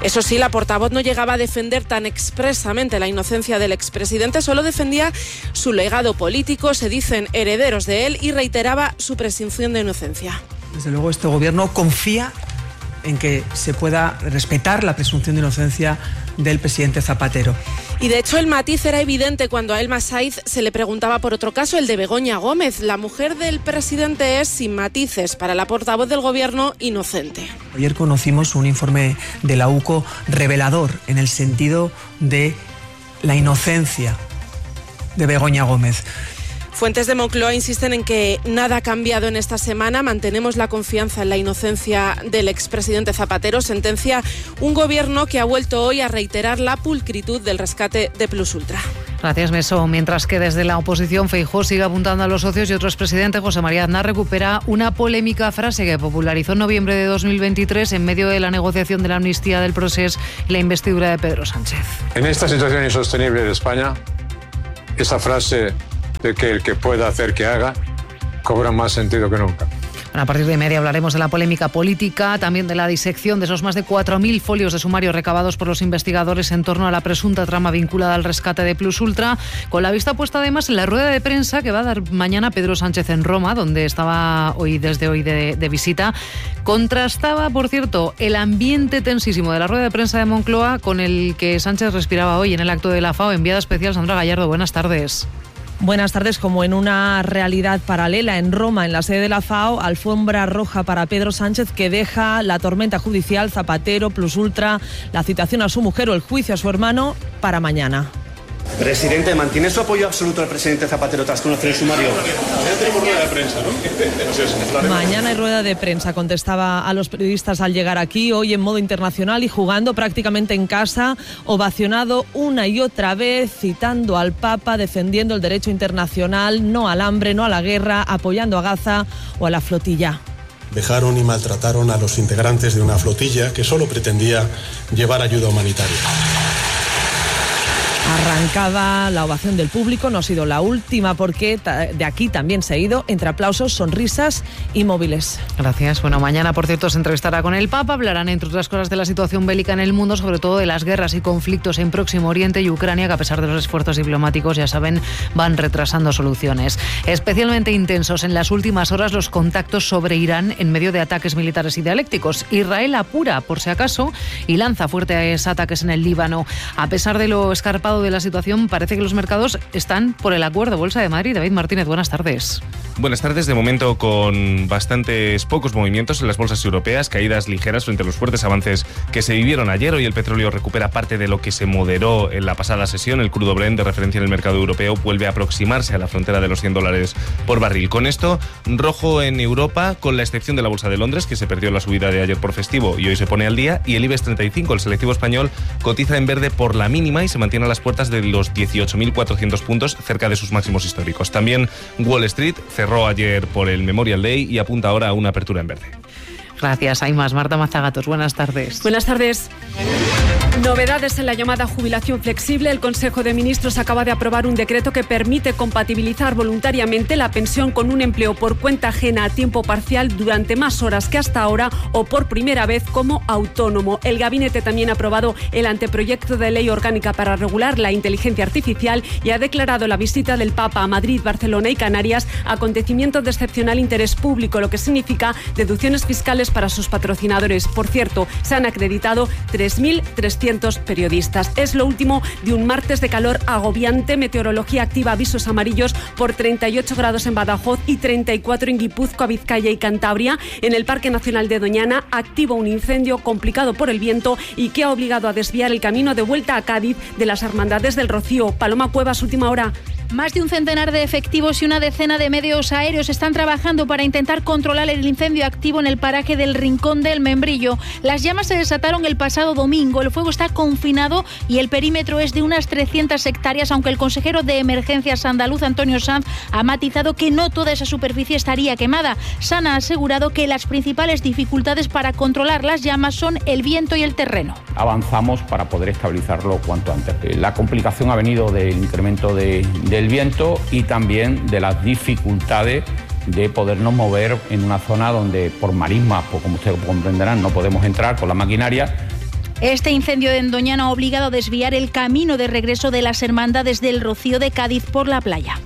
Eso sí, la portavoz no llegaba a defender tan expresamente la inocencia del expresidente, solo defendía su legado político, se dicen herederos de él, y reiteraba su presunción de inocencia. Desde luego este gobierno confía en que se pueda respetar la presunción de inocencia del presidente Zapatero. Y de hecho el matiz era evidente cuando a Elma Saiz se le preguntaba por otro caso, el de Begoña Gómez. La mujer del presidente es, sin matices, para la portavoz del gobierno, inocente. Ayer conocimos un informe de la U C O revelador en el sentido de la inocencia de Begoña Gómez. Fuentes de Moncloa insisten en que nada ha cambiado en esta semana. Mantenemos la confianza en la inocencia del expresidente Zapatero. Sentencia un gobierno que ha vuelto hoy a reiterar la pulcritud del rescate de Plus Ultra. Gracias, Meso. Mientras que desde la oposición Feijóo sigue apuntando a los socios y otro expresidente, José María Aznar, recupera una polémica frase que popularizó en noviembre de dos mil veintitrés en medio de la negociación de la amnistía del Procés y la investidura de Pedro Sánchez. En esta situación insostenible de España, esa frase de que el que pueda hacer que haga cobra más sentido que nunca. Bueno, a partir de media hablaremos de la polémica política, también de la disección de esos más de cuatro mil folios de sumario recabados por los investigadores en torno a la presunta trama vinculada al rescate de Plus Ultra, con la vista puesta además en la rueda de prensa que va a dar mañana Pedro Sánchez en Roma, donde estaba hoy desde hoy de, de visita. Contrastaba, por cierto, el ambiente tensísimo de la rueda de prensa de Moncloa con el que Sánchez respiraba hoy en el acto de la FAO. Enviada especial Sandra Gallardo, buenas tardes. Buenas tardes. Como en una realidad paralela en Roma, en la sede de la FAO, alfombra roja para Pedro Sánchez, que deja la tormenta judicial, Zapatero, Plus Ultra, la citación a su mujer o el juicio a su hermano para mañana. Presidente, ¿mantiene su apoyo absoluto al presidente Zapatero tras conocer el sumario? Mañana tenemos rueda de prensa, ¿no? Mañana hay rueda de prensa, contestaba a los periodistas al llegar aquí, hoy en modo internacional y jugando prácticamente en casa, ovacionado una y otra vez, citando al Papa, defendiendo el derecho internacional, no al hambre, no a la guerra, apoyando a Gaza o a la flotilla. Dejaron y maltrataron a los integrantes de una flotilla que solo pretendía llevar ayuda humanitaria. Arrancaba la ovación del público, no ha sido la última porque de aquí también se ha ido entre aplausos, sonrisas y móviles. Gracias. Bueno, mañana, por cierto, se entrevistará con el Papa. Hablarán, entre otras cosas, de la situación bélica en el mundo, sobre todo de las guerras y conflictos en Próximo Oriente y Ucrania, que a pesar de los esfuerzos diplomáticos, ya saben, van retrasando soluciones. Especialmente intensos en las últimas horas los contactos sobre Irán en medio de ataques militares y dialécticos. Israel apura, por si acaso, y lanza fuertes ataques en el Líbano. A pesar de lo escarpado de la situación, parece que los mercados están por el acuerdo. Bolsa de Madrid, David Martínez, buenas tardes. Buenas tardes. De momento con bastantes pocos movimientos en las bolsas europeas, caídas ligeras frente a los fuertes avances que se vivieron ayer. Hoy el petróleo recupera parte de lo que se moderó en la pasada sesión. El crudo Brent, de referencia en el mercado europeo, vuelve a aproximarse a la frontera de los cien dólares por barril. Con esto, rojo en Europa, con la excepción de la Bolsa de Londres, que se perdió la subida de ayer por festivo y hoy se pone al día, y el IBEX treinta y cinco, el selectivo español, cotiza en verde por la mínima y se mantiene a las puertas de los dieciocho mil cuatrocientos puntos, cerca de sus máximos históricos. También Wall Street cerró ayer por el Memorial Day y apunta ahora a una apertura en verde. Gracias. Hay más. Marta Mazagatos, buenas tardes. Buenas tardes. Novedades en la llamada jubilación flexible. El Consejo de Ministros acaba de aprobar un decreto que permite compatibilizar voluntariamente la pensión con un empleo por cuenta ajena a tiempo parcial durante más horas que hasta ahora o por primera vez como autónomo. El Gabinete también ha aprobado el anteproyecto de ley orgánica para regular la inteligencia artificial y ha declarado la visita del Papa a Madrid, Barcelona y Canarias acontecimiento de excepcional interés público, lo que significa deducciones fiscales para sus patrocinadores. Por cierto, se han acreditado tres mil trescientos periodistas. Es lo último de un martes de calor agobiante. Meteorología activa avisos amarillos por treinta y ocho grados en Badajoz y treinta y cuatro en Guipúzcoa, Vizcaya y Cantabria. En el Parque Nacional de Doñana, activo un incendio complicado por el viento y que ha obligado a desviar el camino de vuelta a Cádiz de las Hermandades del Rocío. Paloma Cuevas, última hora. Más de un centenar de efectivos y una decena de medios aéreos están trabajando para intentar controlar el incendio activo en el paraje del Rincón del Membrillo. Las llamas se desataron el pasado domingo. El fuego está confinado y el perímetro es de unas trescientas hectáreas, aunque el consejero de Emergencias andaluz, Antonio Sanz, ha matizado que no toda esa superficie estaría quemada. Sanz ha asegurado que las principales dificultades para controlar las llamas son el viento y el terreno. Avanzamos para poder estabilizarlo cuanto antes. La complicación ha venido del incremento de, del viento y también de las dificultades de podernos mover en una zona donde por marismas, pues como ustedes comprenderán, no podemos entrar con la maquinaria Este incendio de Doñana ha obligado a desviar el camino de regreso de las hermandades del Rocío de Cádiz por la playa.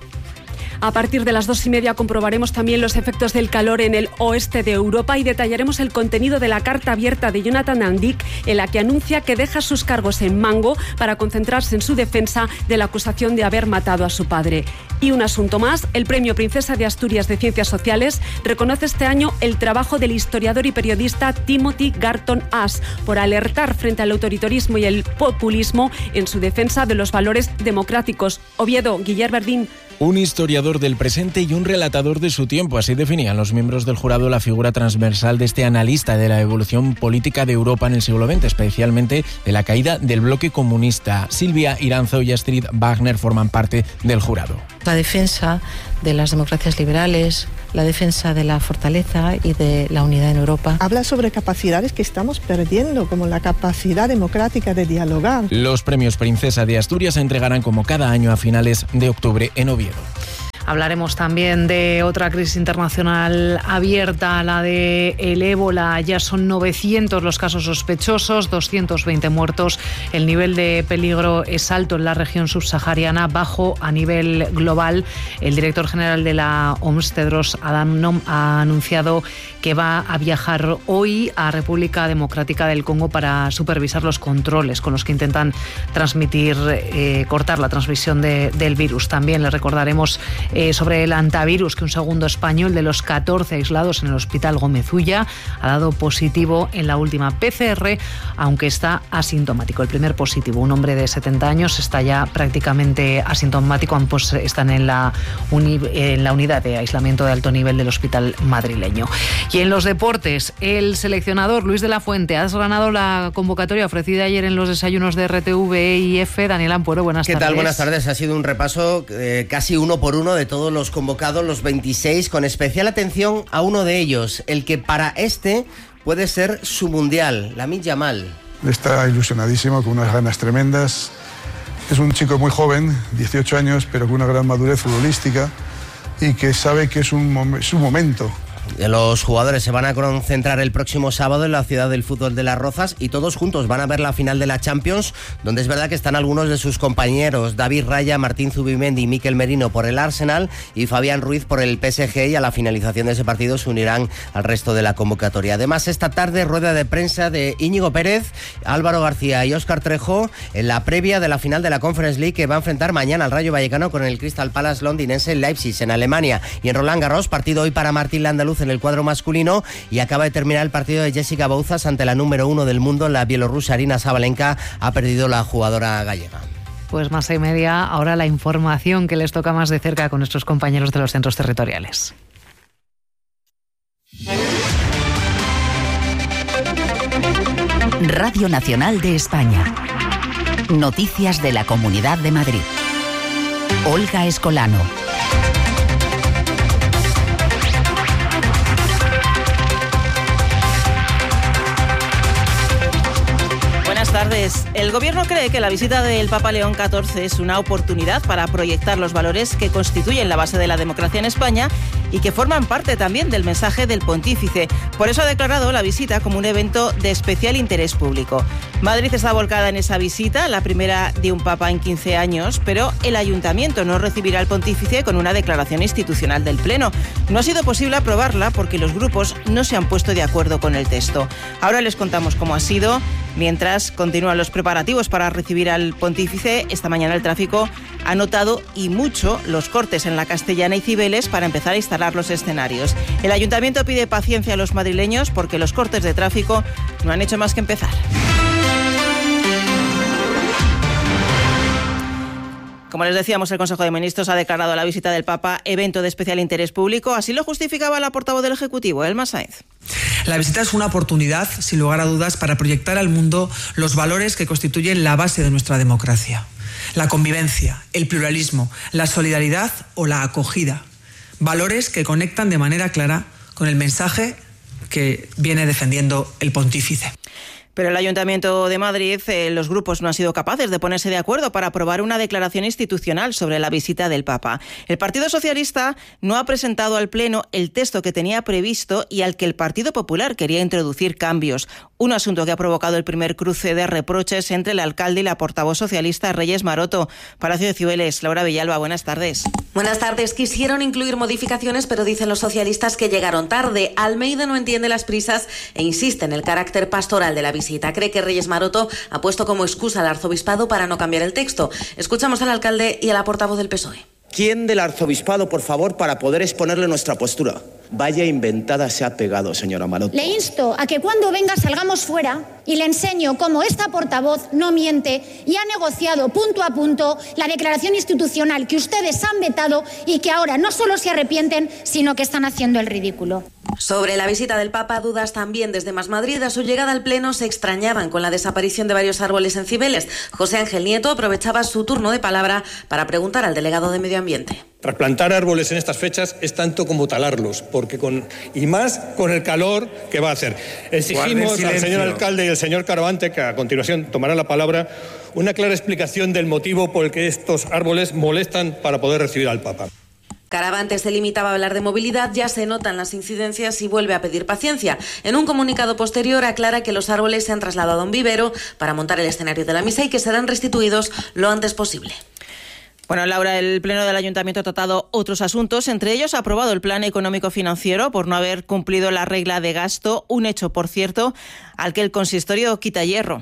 A partir de las dos y media comprobaremos también los efectos del calor en el oeste de Europa y detallaremos el contenido de la carta abierta de Jonathan Andic, en la que anuncia que deja sus cargos en Mango para concentrarse en su defensa de la acusación de haber matado a su padre. Y un asunto más, el Premio Princesa de Asturias de Ciencias Sociales reconoce este año el trabajo del historiador y periodista Timothy Garton Ash por alertar frente al autoritarismo y el populismo en su defensa de los valores democráticos. Oviedo, Guillermo Verdín. Un historiador del presente y un relatador de su tiempo. Así definían los miembros del jurado la figura transversal de este analista de la evolución política de Europa en el siglo veinte, especialmente de la caída del bloque comunista. Silvia Iranzo y Astrid Wagner forman parte del jurado. La defensa de las democracias liberales, la defensa de la fortaleza y de la unidad en Europa. Habla sobre capacidades que estamos perdiendo, como la capacidad democrática de dialogar. Los premios Princesa de Asturias se entregarán como cada año a finales de octubre en Oviedo. Hablaremos también de otra crisis internacional abierta, la de el ébola. Ya son novecientos los casos sospechosos, doscientos veinte muertos. El nivel de peligro es alto en la región subsahariana, bajo a nivel global. El director general de la O M S, Tedros Adhanom, ha anunciado que va a viajar hoy a República Democrática del Congo para supervisar los controles con los que intentan transmitir, eh, cortar la transmisión de, del virus. También le recordaremos Eh, sobre el antivirus, que un segundo español de los catorce aislados en el Hospital Gómez Ulla ha dado positivo en la última P C R, aunque está asintomático. El primer positivo, un hombre de setenta años, está ya prácticamente asintomático. Ambos están en la, uni, en la unidad de aislamiento de alto nivel del hospital madrileño. Y en los deportes, el seleccionador Luis de la Fuente ha ganado la convocatoria ofrecida ayer en los desayunos de R T V y F. Daniel Ampuero, buenas ¿Qué tardes. ¿Qué tal? Buenas tardes. Ha sido un repaso eh, casi uno por uno de todos los convocados, los veintiséis, con especial atención a uno de ellos, el que para este puede ser su mundial, Lamine Yamal. Está ilusionadísimo, con unas ganas tremendas. Es un chico muy joven, dieciocho años, pero con una gran madurez futbolística y que sabe que es un, es un momento. Los jugadores se van a concentrar el próximo sábado en la ciudad del fútbol de Las Rozas y todos juntos van a ver la final de la Champions, donde es verdad que están algunos de sus compañeros, David Raya, Martín Zubimendi y Mikel Merino por el Arsenal y Fabián Ruiz por el P S G, y a la finalización de ese partido se unirán al resto de la convocatoria. Además, esta tarde rueda de prensa de Íñigo Pérez, Álvaro García y Óscar Trejo en la previa de la final de la Conference League, que va a enfrentar mañana al Rayo Vallecano con el Crystal Palace londinense en Leipzig, en Alemania. Y en Roland Garros, partido hoy para Martín Landaluz en el cuadro masculino, y acaba de terminar el partido de Jessica Bouzas ante la número uno del mundo, la bielorrusa Arina Sabalenka. Ha perdido la jugadora gallega. Pues más y media, ahora la información que les toca más de cerca con nuestros compañeros de los centros territoriales. Radio Nacional de España. Noticias de la Comunidad de Madrid. Olga Escolano. Buenas tardes. El Gobierno cree que la visita del Papa León catorce es una oportunidad para proyectar los valores que constituyen la base de la democracia en España y que forman parte también del mensaje del pontífice. Por eso ha declarado la visita como un evento de especial interés público. Madrid está volcada en esa visita, la primera de un Papa en quince años, pero el Ayuntamiento no recibirá al pontífice con una declaración institucional del Pleno. No ha sido posible aprobarla porque los grupos no se han puesto de acuerdo con el texto. Ahora les contamos cómo ha sido. Mientras continúan los preparativos para recibir al pontífice, esta mañana el tráfico ha notado y mucho los cortes en la Castellana y Cibeles para empezar a instalar los escenarios. El Ayuntamiento pide paciencia a los madrileños porque los cortes de tráfico no han hecho más que empezar. Como les decíamos, el Consejo de Ministros ha declarado la visita del Papa evento de especial interés público. Así lo justificaba la portavoz del Ejecutivo, Elma Sáenz. La visita es una oportunidad, sin lugar a dudas, para proyectar al mundo los valores que constituyen la base de nuestra democracia. La convivencia, el pluralismo, la solidaridad o la acogida. Valores que conectan de manera clara con el mensaje que viene defendiendo el pontífice. Pero el Ayuntamiento de Madrid, eh, los grupos no han sido capaces de ponerse de acuerdo para aprobar una declaración institucional sobre la visita del Papa. El Partido Socialista no ha presentado al Pleno el texto que tenía previsto y al que el Partido Popular quería introducir cambios. Un asunto que ha provocado el primer cruce de reproches entre el alcalde y la portavoz socialista Reyes Maroto. Palacio de Cibeles, Laura Villalba, buenas tardes. Buenas tardes. Quisieron incluir modificaciones, pero dicen los socialistas que llegaron tarde. Almeida no entiende las prisas e insiste en el carácter pastoral de la visita. Cree que Reyes Maroto ha puesto como excusa al arzobispado para no cambiar el texto. Escuchamos al alcalde y a la portavoz del P S O E. ¿Quién del arzobispado, por favor, para poder exponerle nuestra postura? Vaya inventada se ha pegado, señora Maroto. Le insto a que cuando venga salgamos fuera y le enseño cómo esta portavoz no miente y ha negociado punto a punto la declaración institucional que ustedes han vetado y que ahora no solo se arrepienten, sino que están haciendo el ridículo. Sobre la visita del Papa, dudas también desde Más Madrid. A su llegada al Pleno se extrañaban con la desaparición de varios árboles en Cibeles. José Ángel Nieto aprovechaba su turno de palabra para preguntar al delegado de Medio Ambiente. Trasplantar árboles en estas fechas es tanto como talarlos, porque con y más con el calor que va a hacer. Exigimos al señor alcalde y al señor Caravante, que a continuación tomará la palabra, una clara explicación del motivo por el que estos árboles molestan para poder recibir al Papa. Caravante se limitaba a hablar de movilidad, ya se notan las incidencias y vuelve a pedir paciencia. En un comunicado posterior aclara que los árboles se han trasladado a un vivero para montar el escenario de la misa y que serán restituidos lo antes posible. Bueno, Laura, el Pleno del Ayuntamiento ha tratado otros asuntos. Entre ellos ha aprobado el Plan Económico-Financiero por no haber cumplido la regla de gasto, un hecho, por cierto, al que el consistorio quita hierro.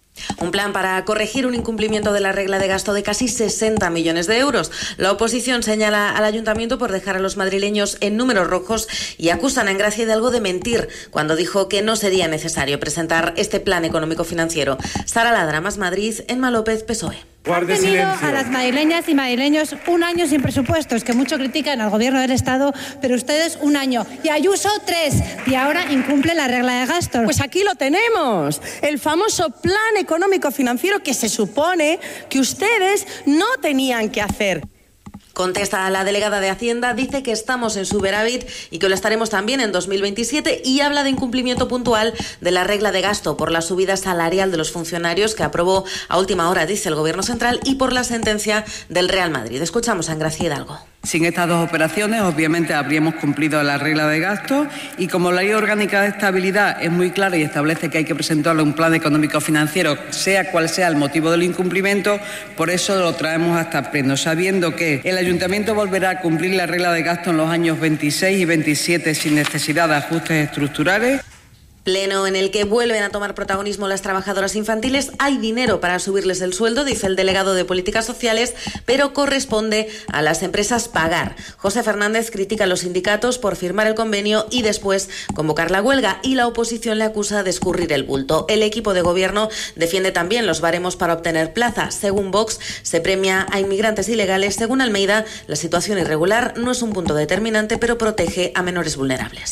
Un plan para corregir un incumplimiento de la regla de gasto de casi sesenta millones de euros. La oposición señala al ayuntamiento por dejar a los madrileños en números rojos y acusan a Engracia Hidalgo de mentir cuando dijo que no sería necesario presentar este plan económico-financiero. Sara Ladra, Más Madrid, Emma López, P S O E. Han tenido a las madrileñas y madrileños un año sin presupuestos, que mucho critican al gobierno del Estado, pero ustedes un año. Y Ayuso tres, y ahora incumple la regla de gasto. Pues aquí lo tenemos, el famoso plan económico financiero que se supone que ustedes no tenían que hacer. Contesta a la delegada de Hacienda, dice que estamos en superávit y que lo estaremos también en dos mil veintisiete y habla de incumplimiento puntual de la regla de gasto por la subida salarial de los funcionarios que aprobó a última hora, dice el Gobierno Central, y por la sentencia del Real Madrid. Escuchamos a Engracia Hidalgo. Sin estas dos operaciones, obviamente, habríamos cumplido la regla de gasto y como la Ley Orgánica de Estabilidad es muy clara y establece que hay que presentarle un plan económico financiero, sea cual sea el motivo del incumplimiento, por eso lo traemos hasta el Pleno, sabiendo que el Ayuntamiento volverá a cumplir la regla de gasto en los años veintiséis y veintisiete sin necesidad de ajustes estructurales. Pleno en el que vuelven a tomar protagonismo las trabajadoras infantiles. Hay dinero para subirles el sueldo, dice el delegado de Políticas Sociales, pero corresponde a las empresas pagar. José Fernández critica a los sindicatos por firmar el convenio y después convocar la huelga, y la oposición le acusa de escurrir el bulto. El equipo de gobierno defiende también los baremos para obtener plaza. Según Vox, se premia a inmigrantes ilegales. Según Almeida, la situación irregular no es un punto determinante, pero protege a menores vulnerables.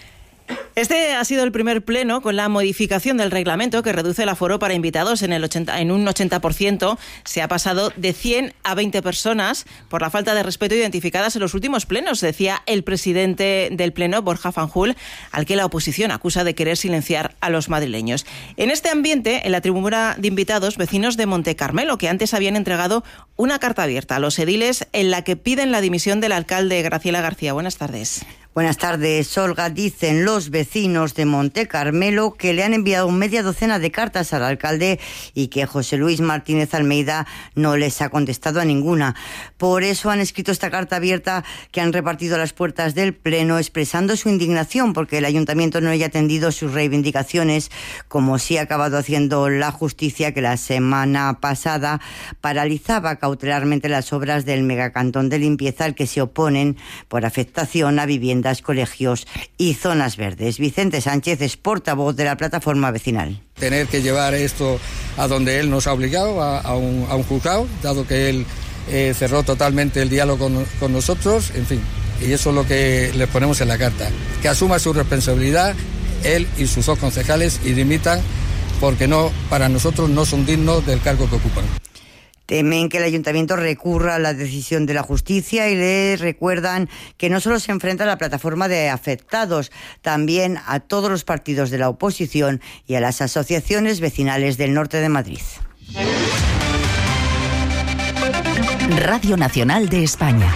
Este ha sido el primer pleno con la modificación del reglamento que reduce el aforo para invitados en, el ochenta, en un ochenta por ciento. Se ha pasado de cien a veinte personas por la falta de respeto identificadas en los últimos plenos, decía el presidente del pleno, Borja Fanjul, al que la oposición acusa de querer silenciar a los madrileños. En este ambiente, en la tribuna de invitados, vecinos de Montecarmelo, que antes habían entregado una carta abierta a los ediles en la que piden la dimisión del alcalde Graciela García. Buenas tardes. Buenas tardes, Olga. Dicen los vecinos de Montecarmelo que le han enviado media docena de cartas al alcalde y que José Luis Martínez Almeida no les ha contestado a ninguna. Por eso han escrito esta carta abierta que han repartido a las puertas del Pleno, expresando su indignación porque el ayuntamiento no haya atendido sus reivindicaciones, como sí ha acabado haciendo la justicia, que la semana pasada paralizaba cautelarmente las obras del megacantón de limpieza al que se oponen por afectación a viviendas, colegios y zonas verdes. Vicente Sánchez es portavoz de la plataforma vecinal. Tener que llevar esto a donde él nos ha obligado, a, a, un, a un juzgado, dado que él eh, cerró totalmente el diálogo con, con nosotros, en fin, y eso es lo que les ponemos en la carta. Que asuma su responsabilidad, él y sus dos concejales, y dimitan, porque no, para nosotros no son dignos del cargo que ocupan. Temen que el ayuntamiento recurra a la decisión de la justicia y le recuerdan que no solo se enfrenta a la plataforma de afectados, también a todos los partidos de la oposición y a las asociaciones vecinales del norte de Madrid. Radio Nacional de España.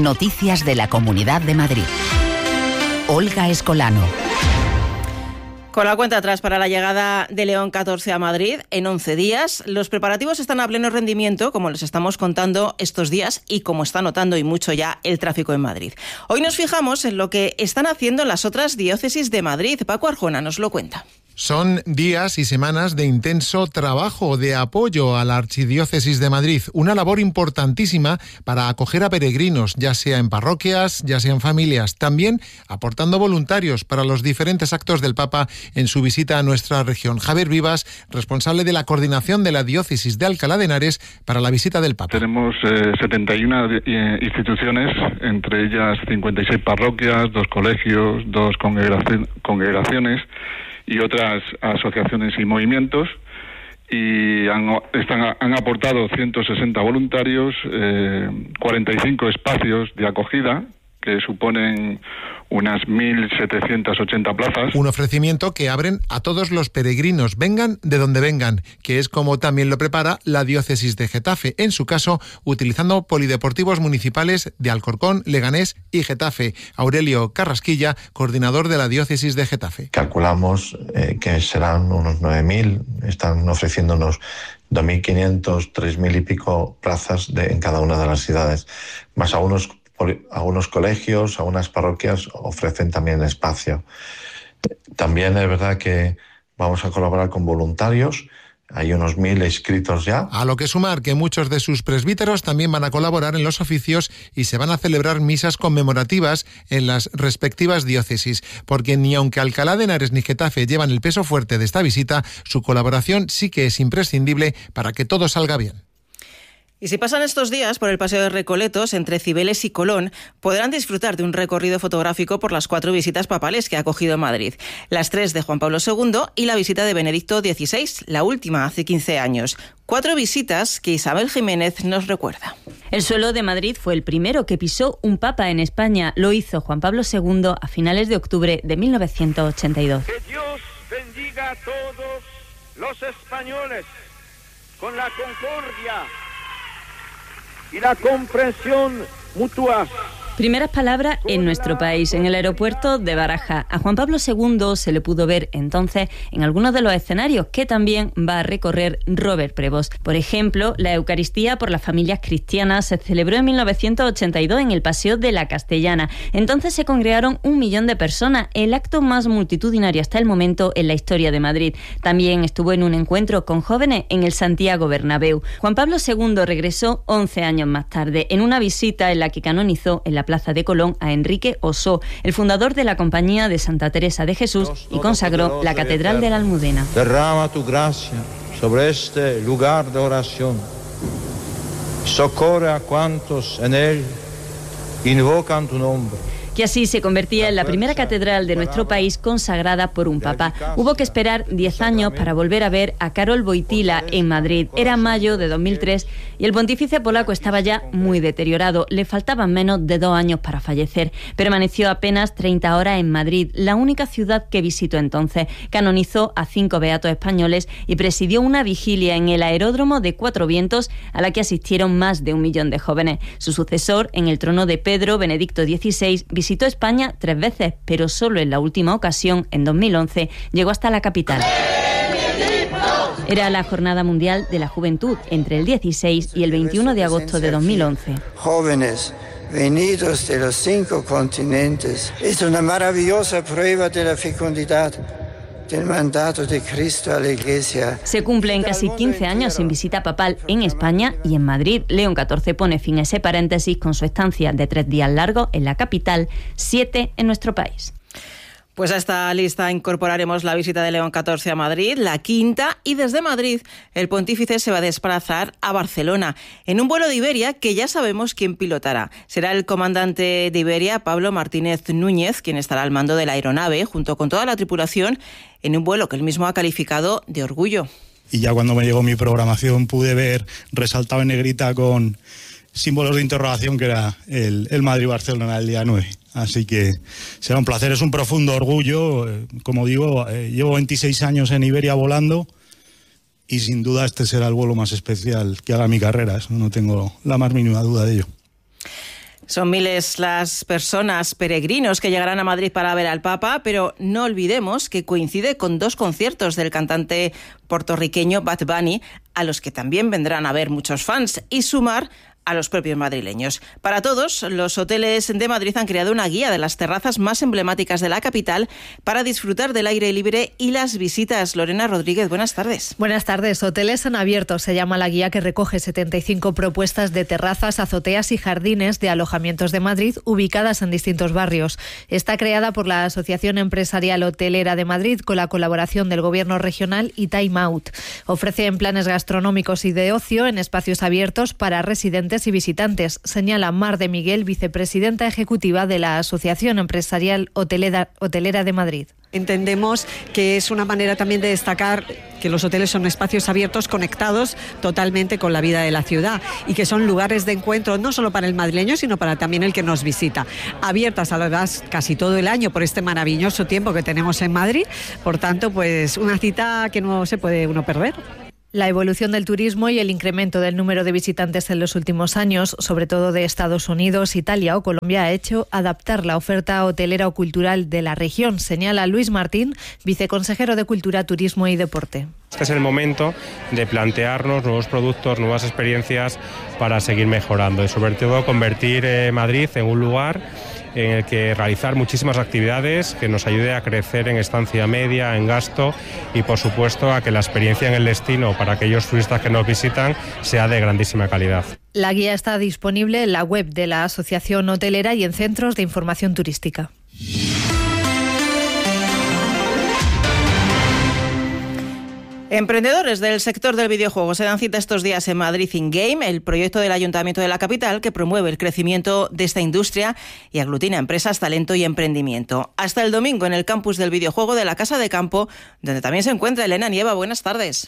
Noticias de la Comunidad de Madrid. Olga Escolano. Con la cuenta atrás para la llegada de León catorce a Madrid en once días, los preparativos están a pleno rendimiento, como les estamos contando estos días y como está notando y mucho ya el tráfico en Madrid. Hoy nos fijamos en lo que están haciendo las otras diócesis de Madrid. Paco Arjona nos lo cuenta. Son días y semanas de intenso trabajo, de apoyo a la Archidiócesis de Madrid, una labor importantísima para acoger a peregrinos, ya sea en parroquias, ya sea en familias, también aportando voluntarios para los diferentes actos del Papa en su visita a nuestra región. Javier Vivas, responsable de la coordinación de la Diócesis de Alcalá de Henares para la visita del Papa. Tenemos eh, setenta y una eh, instituciones, entre ellas cincuenta y seis parroquias, dos colegios, dos congregaci- congregaciones y otras asociaciones y movimientos, y han, están, han aportado ciento sesenta voluntarios, eh, cuarenta y cinco espacios de acogida, que suponen unas mil setecientas ochenta plazas. Un ofrecimiento que abren a todos los peregrinos, vengan de donde vengan, que es como también lo prepara la diócesis de Getafe, en su caso utilizando polideportivos municipales de Alcorcón, Leganés y Getafe. Aurelio Carrasquilla, coordinador de la diócesis de Getafe. Calculamos eh, que serán unos nueve mil, están ofreciéndonos dos mil quinientos, tres mil y pico plazas de, en cada una de las ciudades, más algunos Algunos colegios, algunas parroquias ofrecen también espacio. También es verdad que vamos a colaborar con voluntarios. Hay unos mil inscritos ya. A lo que sumar que muchos de sus presbíteros también van a colaborar en los oficios y se van a celebrar misas conmemorativas en las respectivas diócesis, porque ni aunque Alcalá de Henares ni Getafe llevan el peso fuerte de esta visita, su colaboración sí que es imprescindible para que todo salga bien. Y si pasan estos días por el Paseo de Recoletos, entre Cibeles y Colón, podrán disfrutar de un recorrido fotográfico por las cuatro visitas papales que ha acogido Madrid. Las tres de Juan Pablo segundo y la visita de Benedicto dieciséis, la última hace quince años. Cuatro visitas que Isabel Jiménez nos recuerda. El suelo de Madrid fue el primero que pisó un papa en España. Lo hizo Juan Pablo segundo a finales de octubre de mil novecientos ochenta y dos. Que Dios bendiga a todos los españoles con la concordia y la comprensión mutua. Primeras palabras en nuestro país, en el aeropuerto de Baraja. A Juan Pablo segundo se le pudo ver entonces en algunos de los escenarios que también va a recorrer Robert Prevost. Por ejemplo, la Eucaristía por las familias cristianas se celebró en mil novecientos ochenta y dos en el Paseo de la Castellana. Entonces se congregaron un millón de personas, el acto más multitudinario hasta el momento en la historia de Madrid. También estuvo en un encuentro con jóvenes en el Santiago Bernabéu. Juan Pablo segundo regresó once años más tarde, en una visita en la que canonizó en la Plaza de Colón a Enrique Ossó, el fundador de la Compañía de Santa Teresa de Jesús, y consagró la Catedral de la Almudena. Derrama tu gracia sobre este lugar de oración. Socorre a cuantos en él invocan tu nombre. Que así se convertía en la primera catedral de nuestro país consagrada por un papa. Hubo que esperar diez años para volver a ver a Karol Wojtyła en Madrid. Era mayo de dos mil tres y el pontífice polaco estaba ya muy deteriorado. Le faltaban menos de dos años para fallecer. Permaneció apenas treinta horas en Madrid, la única ciudad que visitó entonces. Canonizó a cinco beatos españoles y presidió una vigilia en el aeródromo de Cuatro Vientos a la que asistieron más de un millón de jóvenes. Su sucesor en el trono de Pedro, Benedicto dieciséis, visitó España tres veces, pero solo en la última ocasión, en dos mil once, llegó hasta la capital. Era la Jornada Mundial de la Juventud, entre el dieciséis y el veintiuno de agosto de dos mil once. Jóvenes venidos de los cinco continentes, es una maravillosa prueba de la fecundidad del mandato de Cristo a la Iglesia. Se cumplen casi quince años sin visita papal en España y en Madrid. León catorce pone fin a ese paréntesis con su estancia de tres días largos en la capital, siete en nuestro país. Pues a esta lista incorporaremos la visita de León catorce a Madrid, la quinta, y desde Madrid el pontífice se va a desplazar a Barcelona en un vuelo de Iberia que ya sabemos quién pilotará. Será el comandante de Iberia, Pablo Martínez Núñez, quien estará al mando de la aeronave junto con toda la tripulación en un vuelo que él mismo ha calificado de orgullo. Y ya cuando me llegó mi programación pude ver resaltado en negrita con símbolos de interrogación que era el, el Madrid-Barcelona el día nueve. Así que será un placer, es un profundo orgullo. Como digo, eh, llevo veintiséis años en Iberia volando y sin duda este será el vuelo más especial que haga mi carrera. Eso no tengo la más mínima duda de ello. Son miles las personas, peregrinos, que llegarán a Madrid para ver al Papa, pero no olvidemos que coincide con dos conciertos del cantante puertorriqueño Bad Bunny, a los que también vendrán a ver muchos fans, y sumar a los propios madrileños. Para todos, los hoteles de Madrid han creado una guía de las terrazas más emblemáticas de la capital para disfrutar del aire libre y las visitas. Lorena Rodríguez, buenas tardes. Buenas tardes. Hoteles en abierto se llama la guía, que recoge setenta y cinco propuestas de terrazas, azoteas y jardines de alojamientos de Madrid ubicadas en distintos barrios. Está creada por la Asociación Empresarial Hotelera de Madrid con la colaboración del Gobierno regional y Time Out. Ofrecen planes gastronómicos y de ocio en espacios abiertos para residentes y visitantes, señala Mar de Miguel, vicepresidenta ejecutiva de la Asociación Empresarial Hotelera, Hotelera de Madrid. Entendemos que es una manera también de destacar que los hoteles son espacios abiertos conectados totalmente con la vida de la ciudad y que son lugares de encuentro no solo para el madrileño, sino para también el que nos visita. Abiertas a lo demás casi todo el año por este maravilloso tiempo que tenemos en Madrid. Por tanto, pues una cita que no se puede uno perder. La evolución del turismo y el incremento del número de visitantes en los últimos años, sobre todo de Estados Unidos, Italia o Colombia, ha hecho adaptar la oferta hotelera o cultural de la región, señala Luis Martín, viceconsejero de Cultura, Turismo y Deporte. Este es el momento de plantearnos nuevos productos, nuevas experiencias para seguir mejorando y sobre todo convertir eh, Madrid en un lugar en el que realizar muchísimas actividades que nos ayude a crecer en estancia media, en gasto y por supuesto a que la experiencia en el destino para aquellos turistas que nos visitan sea de grandísima calidad. La guía está disponible en la web de la Asociación Hotelera y en centros de información turística. Emprendedores del sector del videojuego se dan cita estos días en Madrid In Game, el proyecto del Ayuntamiento de la capital que promueve el crecimiento de esta industria y aglutina empresas, talento y emprendimiento. Hasta el domingo en el campus del videojuego de la Casa de Campo, donde también se encuentra Elena Nieva. Buenas tardes.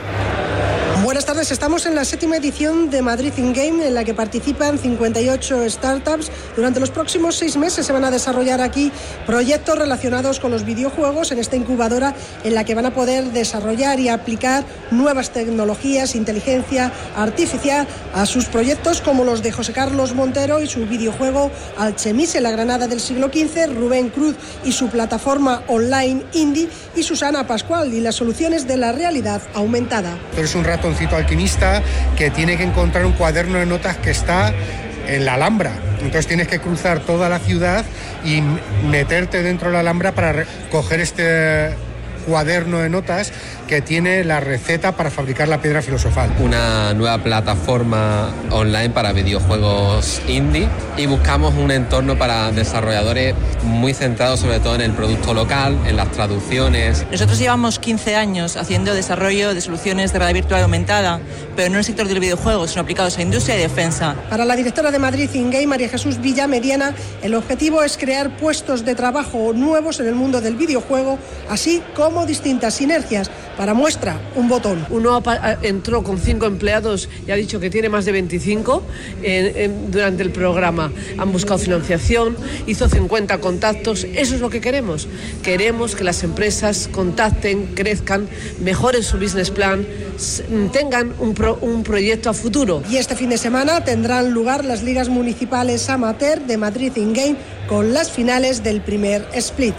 Buenas tardes, estamos en la séptima edición de Madrid In Game, en la que participan cincuenta y ocho startups. Durante los próximos seis meses se van a desarrollar aquí proyectos relacionados con los videojuegos en esta incubadora, en la que van a poder desarrollar y aplicar nuevas tecnologías, inteligencia artificial a sus proyectos, como los de José Carlos Montero y su videojuego Alchemise, la Granada del siglo quince, Rubén Cruz y su plataforma online indie, y Susana Pascual y las soluciones de la realidad aumentada. Es un ratoncito alquimista que tiene que encontrar un cuaderno de notas que está en la Alhambra. Entonces tienes que cruzar toda la ciudad y meterte dentro de la Alhambra para coger este cuaderno de notas que tiene la receta para fabricar la piedra filosofal. Una nueva plataforma online para videojuegos indie y buscamos un entorno para desarrolladores muy centrado sobre todo en el producto local, en las traducciones. Nosotros llevamos quince años haciendo desarrollo de soluciones de realidad virtual aumentada, pero no en el sector del videojuego, sino aplicados a industria y defensa. Para la directora de Madrid In Game, María Jesús Villa Mediana, el objetivo es crear puestos de trabajo nuevos en el mundo del videojuego, así como distintas sinergias. Para muestra, un botón. Uno entró con cinco empleados y ha dicho que tiene más de veinticinco en, en, durante el programa. Han buscado financiación, hizo cincuenta contactos. Eso es lo que queremos. Queremos que las empresas contacten, crezcan, mejoren su business plan, tengan un, pro, un proyecto a futuro. Y este fin de semana tendrán lugar las ligas municipales amateur de Madrid In Game con las finales del primer split.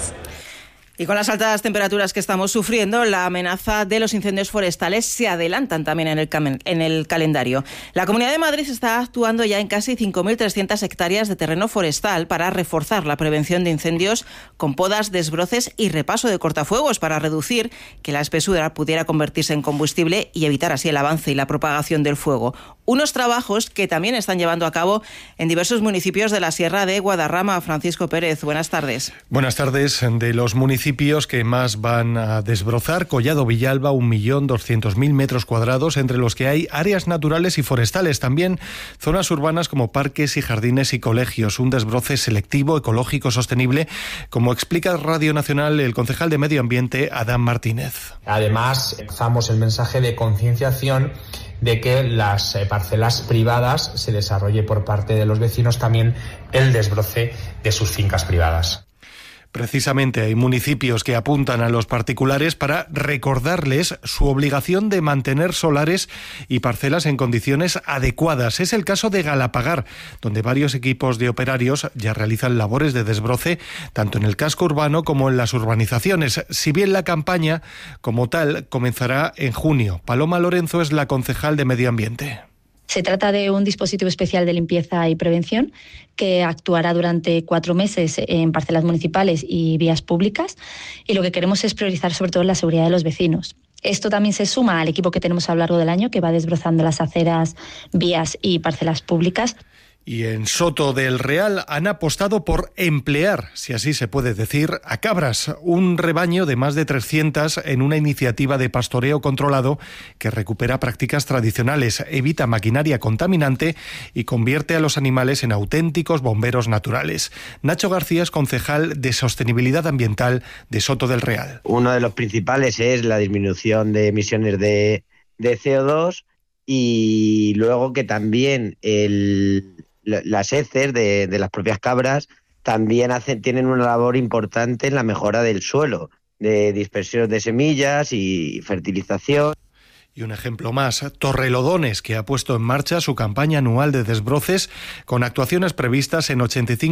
Y con las altas temperaturas que estamos sufriendo, la amenaza de los incendios forestales se adelantan también en el, en el calendario. La Comunidad de Madrid está actuando ya en casi cinco mil trescientas hectáreas de terreno forestal para reforzar la prevención de incendios con podas, desbroces y repaso de cortafuegos para reducir que la espesura pudiera convertirse en combustible y evitar así el avance y la propagación del fuego. Unos trabajos que también están llevando a cabo en diversos municipios de la Sierra de Guadarrama. Francisco Pérez, buenas tardes. Buenas tardes. De los municipios que más van a desbrozar, Collado Villalba, un millón doscientos mil metros cuadrados, entre los que hay áreas naturales y forestales, también zonas urbanas como parques y jardines y colegios, un desbroce selectivo, ecológico, sostenible, como explica Radio Nacional el concejal de Medio Ambiente, Adán Martínez. Además, lanzamos el mensaje de concienciación de que las parcelas privadas se desarrolle por parte de los vecinos también el desbroce de sus fincas privadas. Precisamente hay municipios que apuntan a los particulares para recordarles su obligación de mantener solares y parcelas en condiciones adecuadas. Es el caso de Galapagar, donde varios equipos de operarios ya realizan labores de desbroce tanto en el casco urbano como en las urbanizaciones, si bien la campaña como tal comenzará en junio. Paloma Lorenzo es la concejal de Medio Ambiente. Se trata de un dispositivo especial de limpieza y prevención que actuará durante cuatro meses en parcelas municipales y vías públicas, y lo que queremos es priorizar sobre todo la seguridad de los vecinos. Esto también se suma al equipo que tenemos a lo largo del año que va desbrozando las aceras, vías y parcelas públicas. Y en Soto del Real han apostado por emplear, si así se puede decir, a cabras, un rebaño de más de trescientas en una iniciativa de pastoreo controlado que recupera prácticas tradicionales, evita maquinaria contaminante y convierte a los animales en auténticos bomberos naturales. Nacho García es concejal de Sostenibilidad Ambiental de Soto del Real. Uno de los principales es la disminución de emisiones de, de C O dos y luego que también el... las heces de, de las propias cabras también hacen, tienen una labor importante en la mejora del suelo, de dispersión de semillas y fertilización. Y un ejemplo más, Torrelodones, que ha puesto en marcha su campaña anual de desbroces con actuaciones previstas en ochenta y cinco